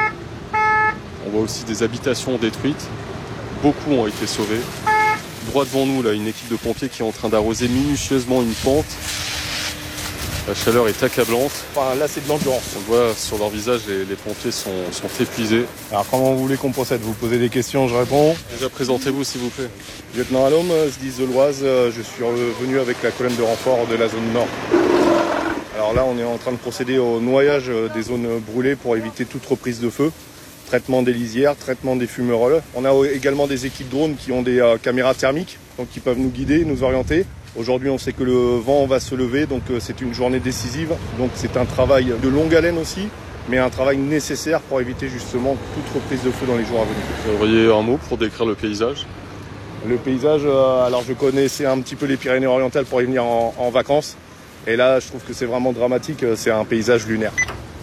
On voit aussi des habitations détruites. Beaucoup ont été sauvés. Droit devant nous, là, une équipe de pompiers qui est en train d'arroser minutieusement une pente. La chaleur est accablante. Enfin, là, c'est de l'endurance. On voit sur leur visage, les pompiers sont épuisés. Alors, comment vous voulez qu'on procède? Vous posez des questions, je réponds. Déjà, présentez-vous, s'il vous plaît. Lieutenant Allôme, Zdis-de-Loise. Je suis revenu avec la colonne de renfort de la zone nord. Alors là, on est en train de procéder au noyage des zones brûlées pour éviter toute reprise de feu. Traitement des lisières, traitement des fumerolles. On a également des équipes drones qui ont des caméras thermiques, donc qui peuvent nous guider, nous orienter. Aujourd'hui, on sait que le vent va se lever, donc c'est une journée décisive. Donc c'est un travail de longue haleine aussi, mais un travail nécessaire pour éviter justement toute reprise de feu dans les jours à venir. Vous auriez un mot pour décrire le paysage? Le paysage, alors je connaissais un petit peu les Pyrénées-Orientales pour y venir en vacances. Et là, je trouve que c'est vraiment dramatique, c'est un paysage lunaire.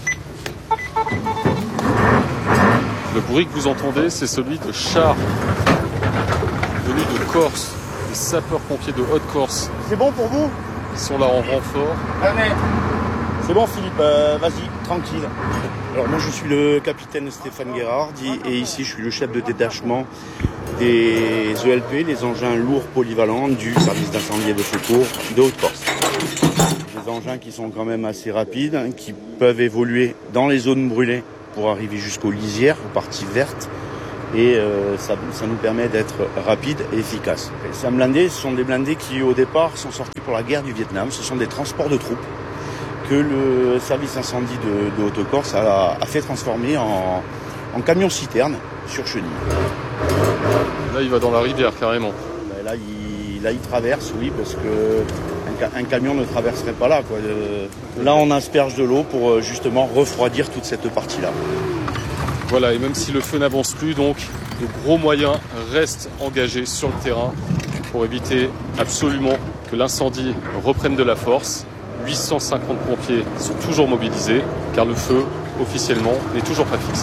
Le bruit que vous entendez, c'est celui de chars venus de Corse, des sapeurs-pompiers de Haute-Corse. C'est bon pour vous? Ils sont là en renfort. C'est bon Philippe, vas-y, tranquille. Alors moi je suis le capitaine Stéphane Guérard et ici je suis le chef de détachement des ELP, les engins lourds polyvalents du service d'incendie et de secours de Haute-Corse. Des engins qui sont quand même assez rapides, qui peuvent évoluer dans les zones brûlées pour arriver jusqu'aux lisières, aux parties vertes. Et ça nous permet d'être rapide et efficace. Ces blindés, ce sont des blindés qui au départ sont sortis pour la guerre du Vietnam. Ce sont des transports de troupes que le service incendie de Haute-Corse a fait transformer en camion-citerne sur chenille. Là il va dans la rivière carrément. Là il traverse, oui, parce que un camion ne traverserait pas là, quoi. Là on asperge de l'eau pour justement refroidir toute cette partie-là. Voilà, et même si le feu n'avance plus, donc de gros moyens restent engagés sur le terrain pour éviter absolument que l'incendie reprenne de la force. 850 pompiers sont toujours mobilisés car le feu, officiellement, n'est toujours pas fixe.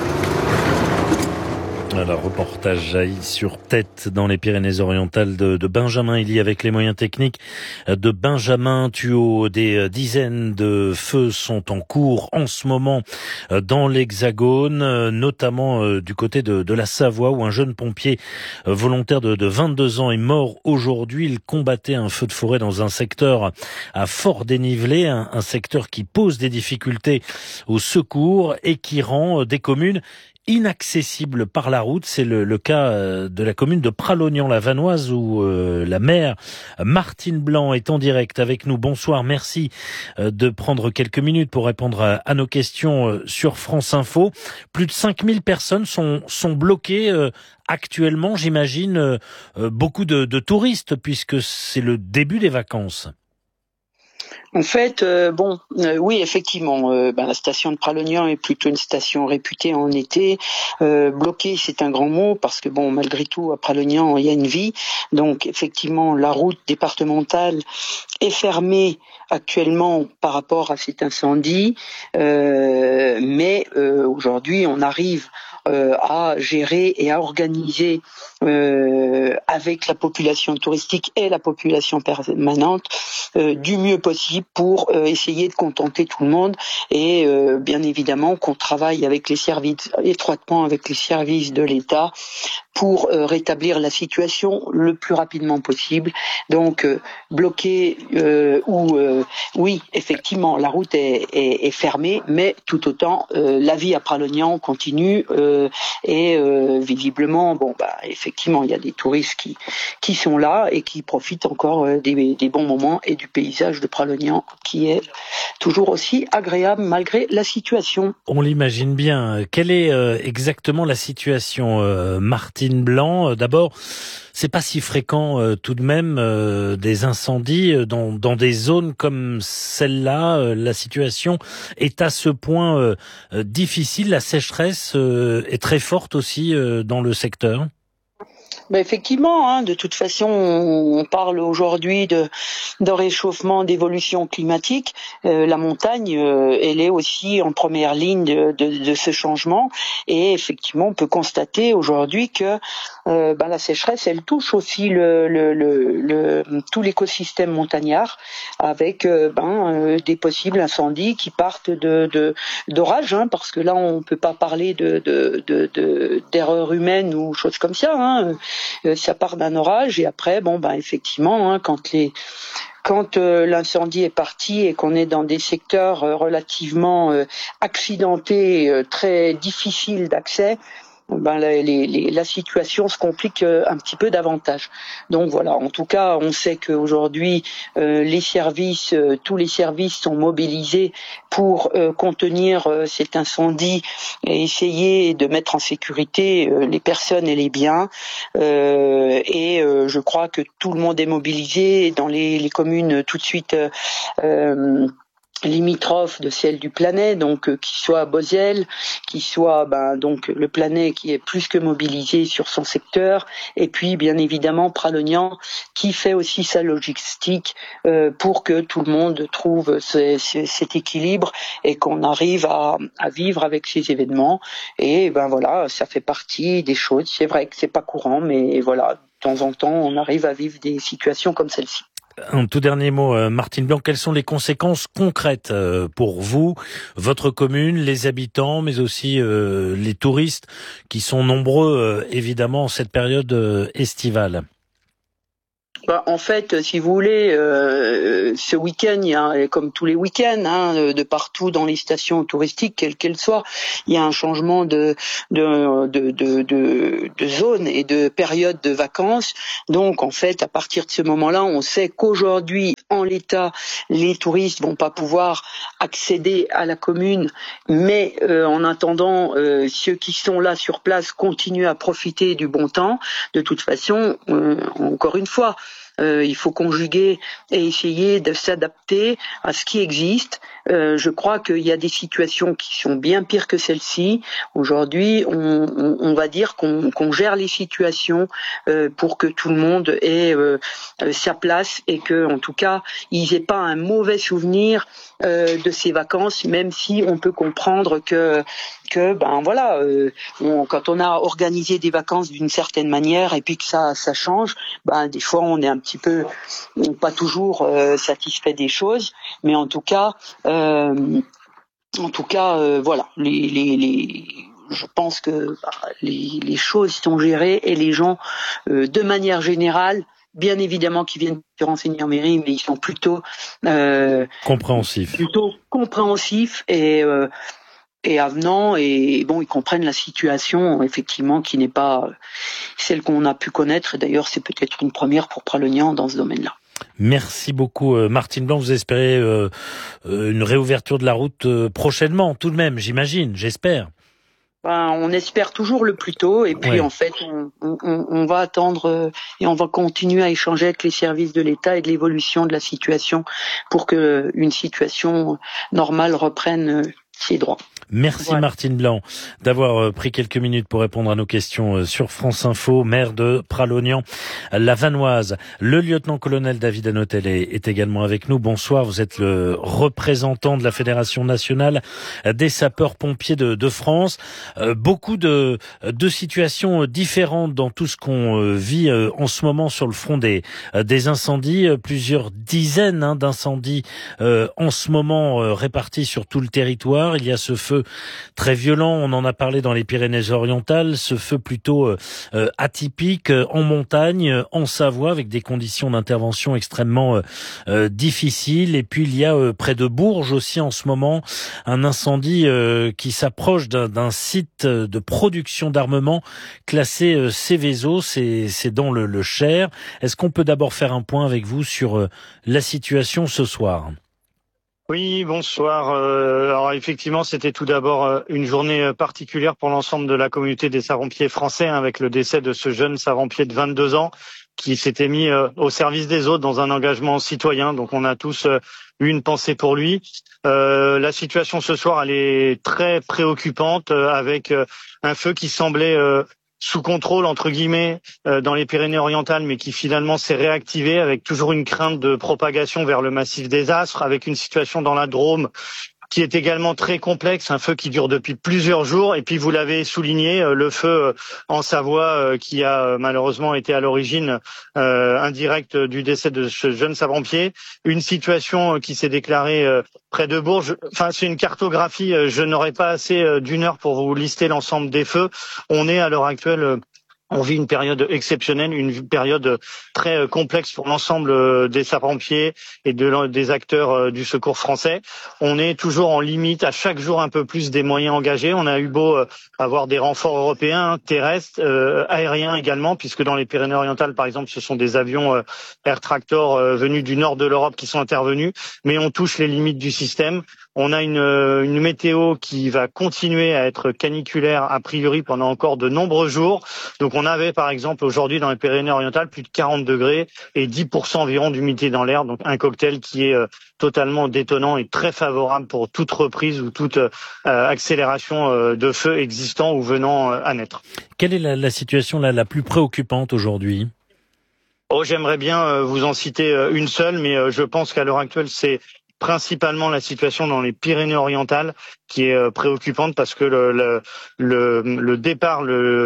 Alors, reportage jaillit sur Tête dans les Pyrénées-Orientales de Benjamin Elie avec les moyens techniques de Benjamin Thuot. Des dizaines de feux sont en cours en ce moment dans l'Hexagone, notamment du côté de la Savoie où un jeune pompier volontaire de 22 ans est mort aujourd'hui. Il combattait un feu de forêt dans un secteur à fort dénivelé, un secteur qui pose des difficultés au secours et qui rend des communes inaccessible par la route. C'est le cas de la commune de Pralognan-la-Vanoise où la maire Martine Blanc est en direct avec nous. Bonsoir, merci de prendre quelques minutes pour répondre à nos questions sur France Info. Plus de 5000 personnes sont bloquées actuellement, j'imagine, beaucoup de touristes puisque c'est le début des vacances. En fait, oui, effectivement, la station de Pralognan est plutôt une station réputée en été. Bloquée, c'est un grand mot parce que malgré tout, à Pralognan, il y a une vie. Donc, effectivement, la route départementale est fermée actuellement par rapport à cet incendie, mais aujourd'hui, on arrive à gérer et à organiser avec la population touristique et la population permanente du mieux possible pour essayer de contenter tout le monde et bien évidemment qu'on travaille avec les services, étroitement avec les services de l'État pour rétablir la situation le plus rapidement possible. Donc bloqué oui, effectivement, la route est fermée, mais tout autant la vie à Pralognan continue et visiblement, effectivement, il y a des touristes qui sont là et qui profitent encore des bons moments et du paysage de Pralognan qui est toujours aussi agréable malgré la situation. On l'imagine bien. Quelle est exactement la situation, Martine Blanc? D'abord, c'est pas si fréquent tout de même des incendies dans des zones comme celle-là. La situation est à ce point difficile. La sécheresse est très forte aussi dans le secteur. Effectivement, de toute façon, on parle aujourd'hui de réchauffement, d'évolution climatique. La montagne, elle est aussi en première ligne de ce changement. Et effectivement, on peut constater aujourd'hui que la sécheresse, elle touche aussi tout l'écosystème montagnard, avec des possibles incendies qui partent d'orages, parce que là, on peut pas parler d'erreurs humaines ou choses comme ça. Ça part d'un orage et après, effectivement, quand l'incendie est parti et qu'on est dans des secteurs relativement accidentés, très difficiles d'accès, la situation se complique un petit peu davantage. Donc voilà, en tout cas, on sait qu'aujourd'hui, tous les services sont mobilisés pour contenir cet incendie et essayer de mettre en sécurité les personnes et les biens. Et je crois que tout le monde est mobilisé dans les communes tout de suite limitrophes de celle du Planay, donc qui soit à Beauziel, qui soit donc le Planay qui est plus que mobilisé sur son secteur, et puis bien évidemment Pralognan qui fait aussi sa logistique pour que tout le monde trouve cet équilibre et qu'on arrive à vivre avec ces événements. Et voilà, ça fait partie des choses. C'est vrai que c'est pas courant, mais voilà, de temps en temps on arrive à vivre des situations comme celle-ci. Un tout dernier mot, Martine Blanc, quelles sont les conséquences concrètes pour vous, votre commune, les habitants, mais aussi les touristes qui sont nombreux évidemment en cette période estivale? En fait, si vous voulez, ce week-end, il y a, comme tous les week-ends, de partout dans les stations touristiques, quelles qu'elles soient, il y a un changement de zone et de période de vacances. Donc, en fait, à partir de ce moment-là, on sait qu'aujourd'hui, en l'état, les touristes vont pas pouvoir accéder à la commune, mais en attendant, ceux qui sont là sur place continuent à profiter du bon temps. De toute façon, encore une fois, il faut conjuguer et essayer de s'adapter à ce qui existe. Je crois qu'il y a des situations qui sont bien pires que celle-ci. Aujourd'hui, on va dire qu'on gère les situations pour que tout le monde ait sa place et que, en tout cas, ils n'aient pas un mauvais souvenir de ces vacances, même si on peut comprendre que quand on a organisé des vacances d'une certaine manière et puis que ça change, des fois on est un petit peu pas toujours satisfait des choses, mais en tout cas voilà, je pense que les choses sont gérées et les gens de manière générale, bien évidemment, qui viennent se renseigner en mairie, mais ils sont plutôt compréhensifs et avenants, et bon, ils comprennent la situation, effectivement, qui n'est pas celle qu'on a pu connaître. Et d'ailleurs, c'est peut-être une première pour Pralognan dans ce domaine-là. Merci beaucoup, Martine Blanc. Vous espérez une réouverture de la route prochainement, tout de même, j'espère. On espère toujours le plus tôt, et puis en fait, on va attendre et on va continuer à échanger avec les services de l'État et de l'évolution de la situation pour que une situation normale reprenne ses droits. Merci Martine Blanc d'avoir pris quelques minutes pour répondre à nos questions sur France Info. Maire de Pralognan, la Vanoise. Le lieutenant-colonel David Hanotel est également avec nous. Bonsoir, vous êtes le représentant de la Fédération nationale des sapeurs-pompiers de France. Beaucoup de situations différentes dans tout ce qu'on vit en ce moment sur le front des incendies. Plusieurs dizaines d'incendies en ce moment répartis sur tout le territoire. Il y a ce feu très violent, on en a parlé dans les Pyrénées-Orientales, ce feu plutôt atypique en montagne, en Savoie, avec des conditions d'intervention extrêmement difficiles. Et puis il y a près de Bourges aussi en ce moment un incendie qui s'approche d'un site de production d'armement classé Céveso, c'est dans le Cher. Est-ce qu'on peut d'abord faire un point avec vous sur la situation ce soir ? Oui, bonsoir. Alors effectivement, c'était tout d'abord une journée particulière pour l'ensemble de la communauté des sapeurs-pompiers français, avec le décès de ce jeune sapeur-pompier de 22 ans qui s'était mis au service des autres dans un engagement citoyen. Donc on a tous eu une pensée pour lui. La situation ce soir, elle est très préoccupante, avec un feu qui semblait sous contrôle, entre guillemets, dans les Pyrénées-Orientales, mais qui finalement s'est réactivé, avec toujours une crainte de propagation vers le massif des Astres, avec une situation dans la Drôme qui est également très complexe, un feu qui dure depuis plusieurs jours. Et puis vous l'avez souligné, le feu en Savoie qui a malheureusement été à l'origine indirecte du décès de ce jeune sapeur-pompier. Une situation qui s'est déclarée près de Bourges. Enfin, c'est une cartographie, je n'aurai pas assez d'une heure pour vous lister l'ensemble des feux. On est à l'heure actuelle... On vit une période exceptionnelle, une période très complexe pour l'ensemble des sapeurs-pompiers et des acteurs du secours français. On est toujours en limite, à chaque jour un peu plus des moyens engagés. On a eu beau avoir des renforts européens, terrestres, aériens également, puisque dans les Pyrénées-Orientales, par exemple, ce sont des avions Air Tractor venus du nord de l'Europe qui sont intervenus, mais on touche les limites du système. On a une météo qui va continuer à être caniculaire a priori pendant encore de nombreux jours. Donc on avait par exemple aujourd'hui dans les Pyrénées-Orientales plus de 40 degrés et 10% environ d'humidité dans l'air. Donc un cocktail qui est totalement détonnant et très favorable pour toute reprise ou toute accélération de feu existant ou venant à naître. Quelle est la situation la plus préoccupante aujourd'hui ? J'aimerais bien vous en citer une seule, mais je pense qu'à l'heure actuelle c'est principalement la situation dans les Pyrénées-Orientales qui est préoccupante parce que le départ,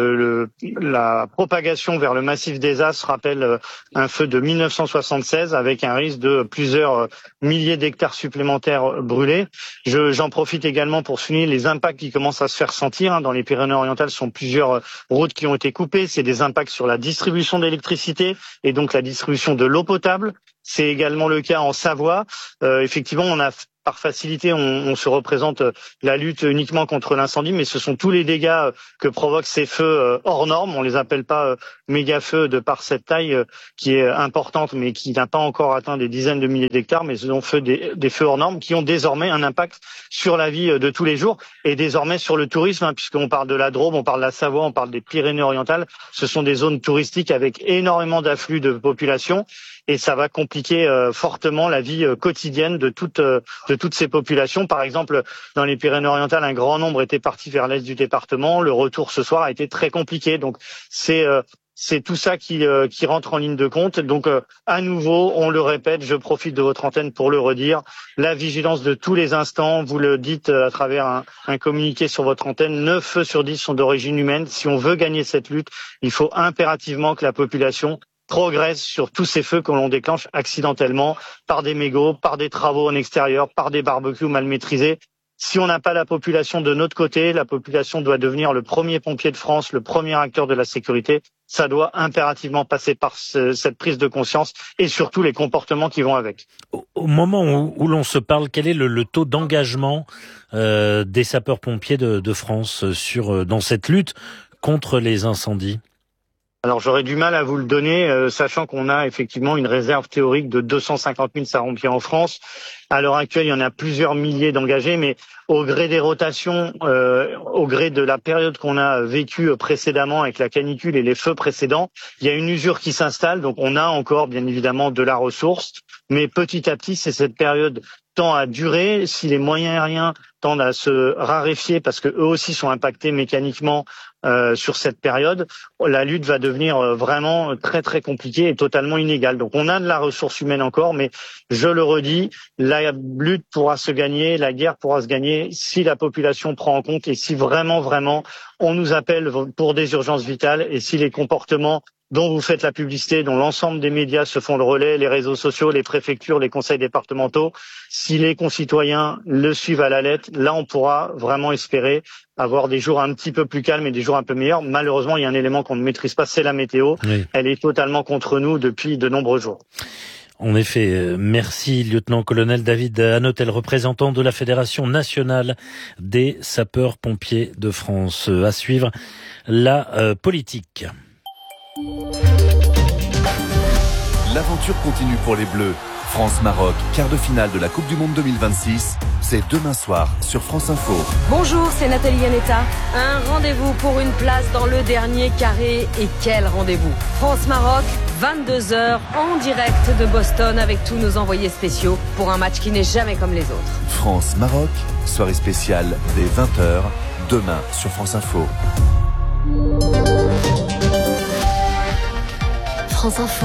la propagation vers le massif des As rappelle un feu de 1976 avec un risque de plusieurs milliers d'hectares supplémentaires brûlés. J'en profite également pour souligner les impacts qui commencent à se faire sentir. Dans les Pyrénées-Orientales, ce sont plusieurs routes qui ont été coupées. C'est des impacts sur la distribution d'électricité et donc la distribution de l'eau potable. C'est également le cas en Savoie. Effectivement, on a par facilité, on se représente la lutte uniquement contre l'incendie, mais ce sont tous les dégâts que provoquent ces feux hors normes. On les appelle pas méga feux de par cette taille qui est importante, mais qui n'a pas encore atteint des dizaines de milliers d'hectares, mais ce sont des feux hors normes qui ont désormais un impact sur la vie de tous les jours et désormais sur le tourisme, puisqu'on parle de la Drôme, on parle de la Savoie, on parle des Pyrénées-Orientales. Ce sont des zones touristiques avec énormément d'afflux de population. Et ça va compliquer fortement la vie quotidienne de toutes ces populations. Par exemple, dans les Pyrénées-Orientales, un grand nombre était parti vers l'est du département. Le retour ce soir a été très compliqué. Donc c'est tout ça qui rentre en ligne de compte. Donc à nouveau, on le répète, je profite de votre antenne pour le redire, la vigilance de tous les instants. Vous le dites à travers un communiqué sur votre antenne, 9 feux sur 10 sont d'origine humaine. Si on veut gagner cette lutte, il faut impérativement que la population progresse sur tous ces feux que l'on déclenche accidentellement par des mégots, par des travaux en extérieur, par des barbecues mal maîtrisés. Si on n'a pas la population de notre côté, la population doit devenir le premier pompier de France, le premier acteur de la sécurité. Ça doit impérativement passer par cette prise de conscience et surtout les comportements qui vont avec. Au moment où l'on se parle, quel est le taux d'engagement des sapeurs-pompiers de France dans cette lutte contre les incendies ? Alors j'aurais du mal à vous le donner, sachant qu'on a effectivement une réserve théorique de 250 000 sapeurs-pompiers en France. À l'heure actuelle, il y en a plusieurs milliers d'engagés, mais au gré des rotations, au gré de la période qu'on a vécue précédemment avec la canicule et les feux précédents, il y a une usure qui s'installe. Donc on a encore bien évidemment de la ressource, mais petit à petit, c'est cette période tend à durer, si les moyens aériens tendent à se raréfier parce que eux aussi sont impactés mécaniquement sur cette période, la lutte va devenir vraiment très très compliquée et totalement inégale. Donc on a de la ressource humaine encore, mais je le redis, la lutte pourra se gagner, la guerre pourra se gagner si la population prend en compte et si vraiment on nous appelle pour des urgences vitales et si les comportements dont vous faites la publicité, dont l'ensemble des médias se font le relais, les réseaux sociaux, les préfectures, les conseils départementaux, si les concitoyens le suivent à la lettre, là on pourra vraiment espérer avoir des jours un petit peu plus calmes et des jours un peu meilleurs. Malheureusement, il y a un élément qu'on ne maîtrise pas, c'est la météo. Oui. Elle est totalement contre nous depuis de nombreux jours. En effet, merci lieutenant-colonel David Hanotel, représentant de la Fédération nationale des sapeurs-pompiers de France. À suivre la politique. L'aventure continue pour les Bleus. France-Maroc, quart de finale de la Coupe du Monde 2026. C'est demain soir sur France Info. Bonjour, c'est Nathalie Yanetta. Un rendez-vous pour une place dans le dernier carré. Et quel rendez-vous! France-Maroc, 22h, en direct de Boston avec tous nos envoyés spéciaux pour un match qui n'est jamais comme les autres. France-Maroc, soirée spéciale dès 20h, demain sur France Info. France Info,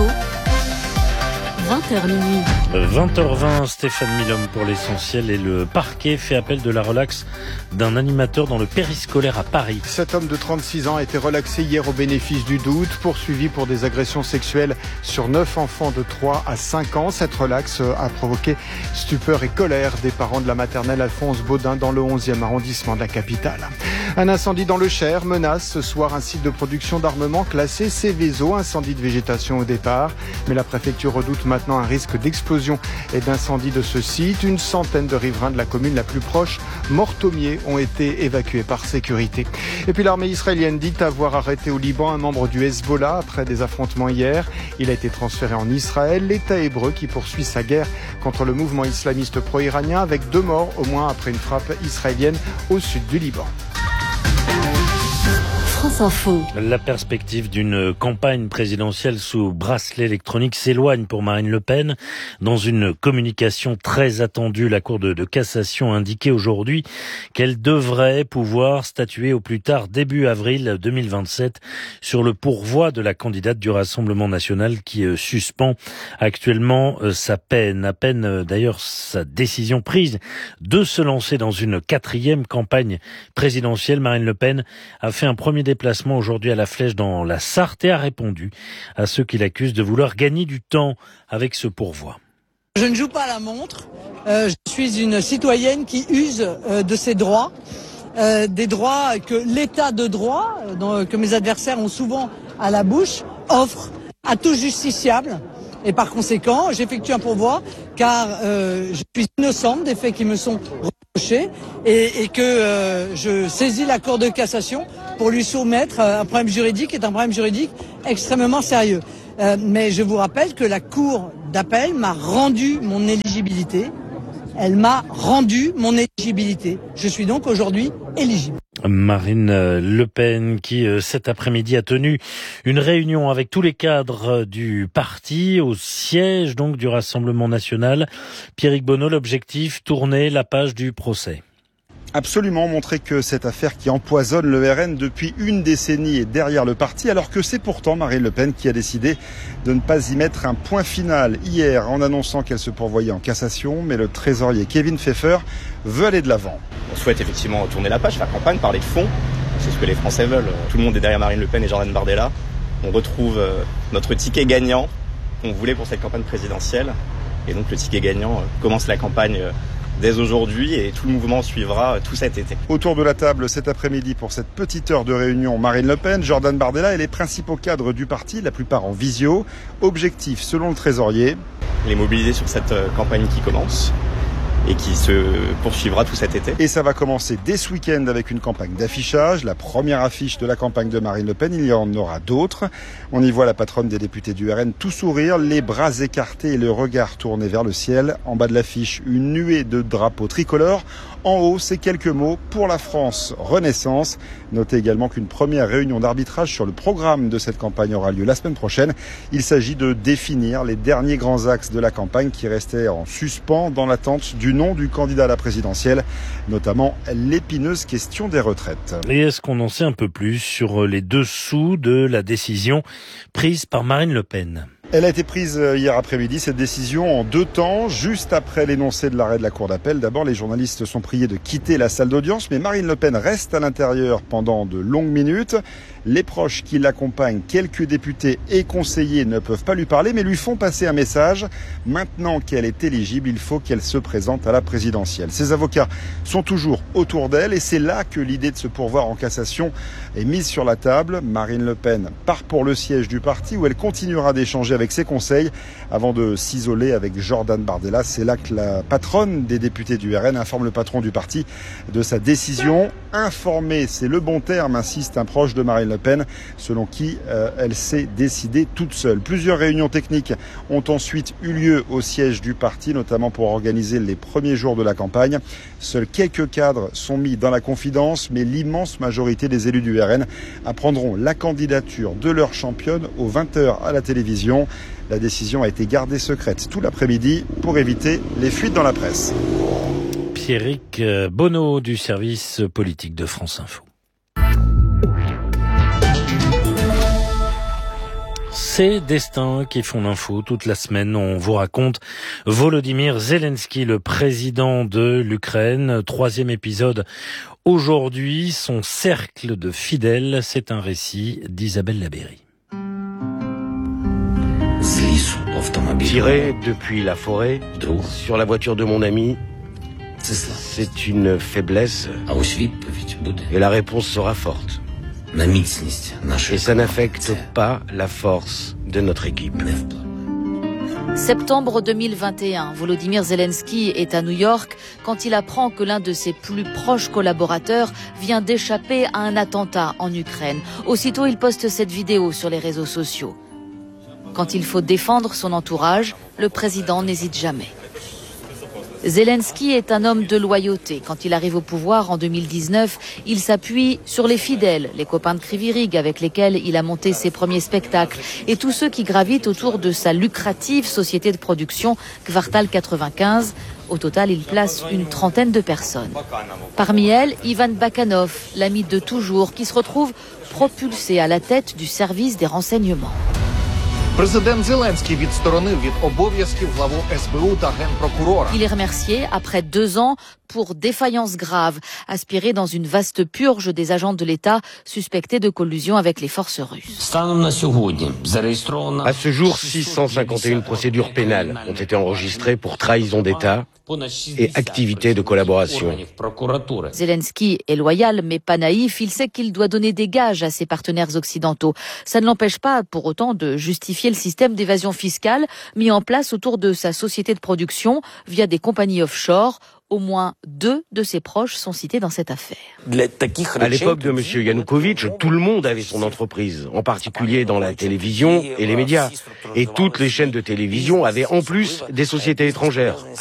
20h minuit. 20h20, Stéphane Milhomme pour l'essentiel et le parquet fait appel de la relaxe d'un animateur dans le périscolaire à Paris. Cet homme de 36 ans a été relaxé hier au bénéfice du doute, poursuivi pour des agressions sexuelles sur 9 enfants de 3 à 5 ans. Cette relaxe a provoqué stupeur et colère des parents de la maternelle Alphonse Baudin dans le 11e arrondissement de la capitale. Un incendie dans le Cher menace ce soir un site de production d'armement classé Céveso, incendie de végétation au départ. Mais la préfecture redoute maintenant un risque d'explosion et d'incendie de ce site. Une centaine de riverains de la commune la plus proche, Mortomier, ont été évacués par sécurité. Et puis l'armée israélienne dit avoir arrêté au Liban un membre du Hezbollah après des affrontements hier. Il a été transféré en Israël, l'État hébreu qui poursuit sa guerre contre le mouvement islamiste pro-iranien avec 2 morts au moins après une frappe israélienne au sud du Liban. France Info. La perspective d'une campagne présidentielle sous bracelet électronique s'éloigne pour Marine Le Pen. Dans une communication très attendue, la Cour de cassation a indiqué aujourd'hui qu'elle devrait pouvoir statuer au plus tard début avril 2027 sur le pourvoi de la candidate du Rassemblement national qui suspend actuellement sa peine. À peine d'ailleurs sa décision prise de se lancer dans une 4e campagne présidentielle. Marine Le Pen a fait un premier déplacement aujourd'hui à la Flèche dans la Sarthe et a répondu à ceux qui l'accusent de vouloir gagner du temps avec ce pourvoi. Je ne joue pas à la montre, je suis une citoyenne qui use de ses droits, des droits que l'état de droit, que mes adversaires ont souvent à la bouche, offre à tout justiciable. Et par conséquent, j'effectue un pourvoi car je suis innocente des faits qui me sont reprochés et que je saisis la Cour de cassation pour lui soumettre un problème juridique qui est un problème juridique extrêmement sérieux. Mais je vous rappelle que la Cour d'appel m'a rendu mon éligibilité. Elle m'a rendu mon éligibilité. Je suis donc aujourd'hui éligible. Marine Le Pen qui cet après-midi a tenu une réunion avec tous les cadres du parti au siège donc du Rassemblement national. Pierrick Bonneau, l'objectif, tourner la page du procès. Absolument, montrer que cette affaire qui empoisonne le RN depuis une décennie est derrière le parti, alors que c'est pourtant Marine Le Pen qui a décidé de ne pas y mettre un point final hier en annonçant qu'elle se pourvoyait en cassation, mais le trésorier Kevin Pfeffer veut aller de l'avant. On souhaite effectivement tourner la page, faire campagne, parler de fond, c'est ce que les Français veulent. Tout le monde est derrière Marine Le Pen et Jordan Bardella. On retrouve notre ticket gagnant qu'on voulait pour cette campagne présidentielle, et donc le ticket gagnant commence la campagne dès aujourd'hui et tout le mouvement suivra tout cet été. Autour de la table cet après-midi pour cette petite heure de réunion, Marine Le Pen, Jordan Bardella et les principaux cadres du parti, la plupart en visio. Objectif, selon le trésorier, les mobiliser sur cette campagne qui commence et qui se poursuivra tout cet été. Et ça va commencer dès ce week-end avec une campagne d'affichage. La première affiche de la campagne de Marine Le Pen, il y en aura d'autres. On y voit la patronne des députés du RN tout sourire, les bras écartés et le regard tourné vers le ciel. En bas de l'affiche, une nuée de drapeaux tricolores. En haut, ces quelques mots pour la France Renaissance. Notez également qu'une première réunion d'arbitrage sur le programme de cette campagne aura lieu la semaine prochaine. Il s'agit de définir les derniers grands axes de la campagne qui restaient en suspens dans l'attente du nom du candidat à la présidentielle, notamment l'épineuse question des retraites. Et est-ce qu'on en sait un peu plus sur les dessous de la décision prise par Marine Le Pen ? Elle a été prise hier après-midi, cette décision en 2 temps, juste après l'énoncé de l'arrêt de la Cour d'appel. D'abord, les journalistes sont priés de quitter la salle d'audience, mais Marine Le Pen reste à l'intérieur pendant de longues minutes. Les proches qui l'accompagnent, quelques députés et conseillers ne peuvent pas lui parler, mais lui font passer un message. Maintenant qu'elle est éligible, il faut qu'elle se présente à la présidentielle. Ses avocats sont toujours autour d'elle et c'est là que l'idée de se pourvoir en cassation est mise sur la table. Marine Le Pen part pour le siège du parti où elle continuera d'échanger avec ses conseils avant de s'isoler avec Jordan Bardella. C'est là que la patronne des députés du RN informe le patron du parti de sa décision. Informer, c'est le bon terme, insiste un proche de Marine Le Pen, selon qui elle s'est décidée toute seule. Plusieurs réunions techniques ont ensuite eu lieu au siège du parti, notamment pour organiser les premiers jours de la campagne. Seuls quelques cadres sont mis dans la confidence, mais l'immense majorité des élus du RN apprendront la candidature de leur championne aux 20h à la télévision. La décision a été gardée secrète tout l'après-midi pour éviter les fuites dans la presse. Pierrick Bonneau du service politique de France Info. Ces destins qui font l'info toute la semaine. On vous raconte Volodymyr Zelensky, le président de l'Ukraine. 3e épisode aujourd'hui, son cercle de fidèles. C'est un récit d'Isabelle Labéry. Tirer depuis la forêt sur la voiture de mon ami, c'est une faiblesse et la réponse sera forte. Et ça n'affecte pas la force de notre équipe. Septembre 2021, Volodymyr Zelensky est à New York quand il apprend que l'un de ses plus proches collaborateurs vient d'échapper à un attentat en Ukraine. Aussitôt, il poste cette vidéo sur les réseaux sociaux. Quand il faut défendre son entourage, le président n'hésite jamais. Zelensky est un homme de loyauté. Quand il arrive au pouvoir en 2019, il s'appuie sur les fidèles, les copains de Kryvyi Rih avec lesquels il a monté ses premiers spectacles et tous ceux qui gravitent autour de sa lucrative société de production Kvartal 95. Au total, il place une trentaine de personnes. Parmi elles, Ivan Bakanov, l'ami de toujours, qui se retrouve propulsé à la tête du service des renseignements. Il est remercié après 2 ans pour défaillance grave, aspiré dans une vaste purge des agents de l'État suspectés de collusion avec les forces russes. À ce jour, 651 procédures pénales ont été enregistrées pour trahison d'État et activités de collaboration. Zelensky est loyal mais pas naïf, il sait qu'il doit donner des gages à ses partenaires occidentaux. Ça ne l'empêche pas pour autant de justifier le système d'évasion fiscale mis en place autour de sa société de production via des compagnies offshore. Au moins 2 de ses proches sont cités dans cette affaire. À l'époque de M. Yanukovych, tout le monde avait son entreprise, en particulier dans la télévision et les médias. Et toutes les chaînes de télévision avaient en plus des sociétés étrangères.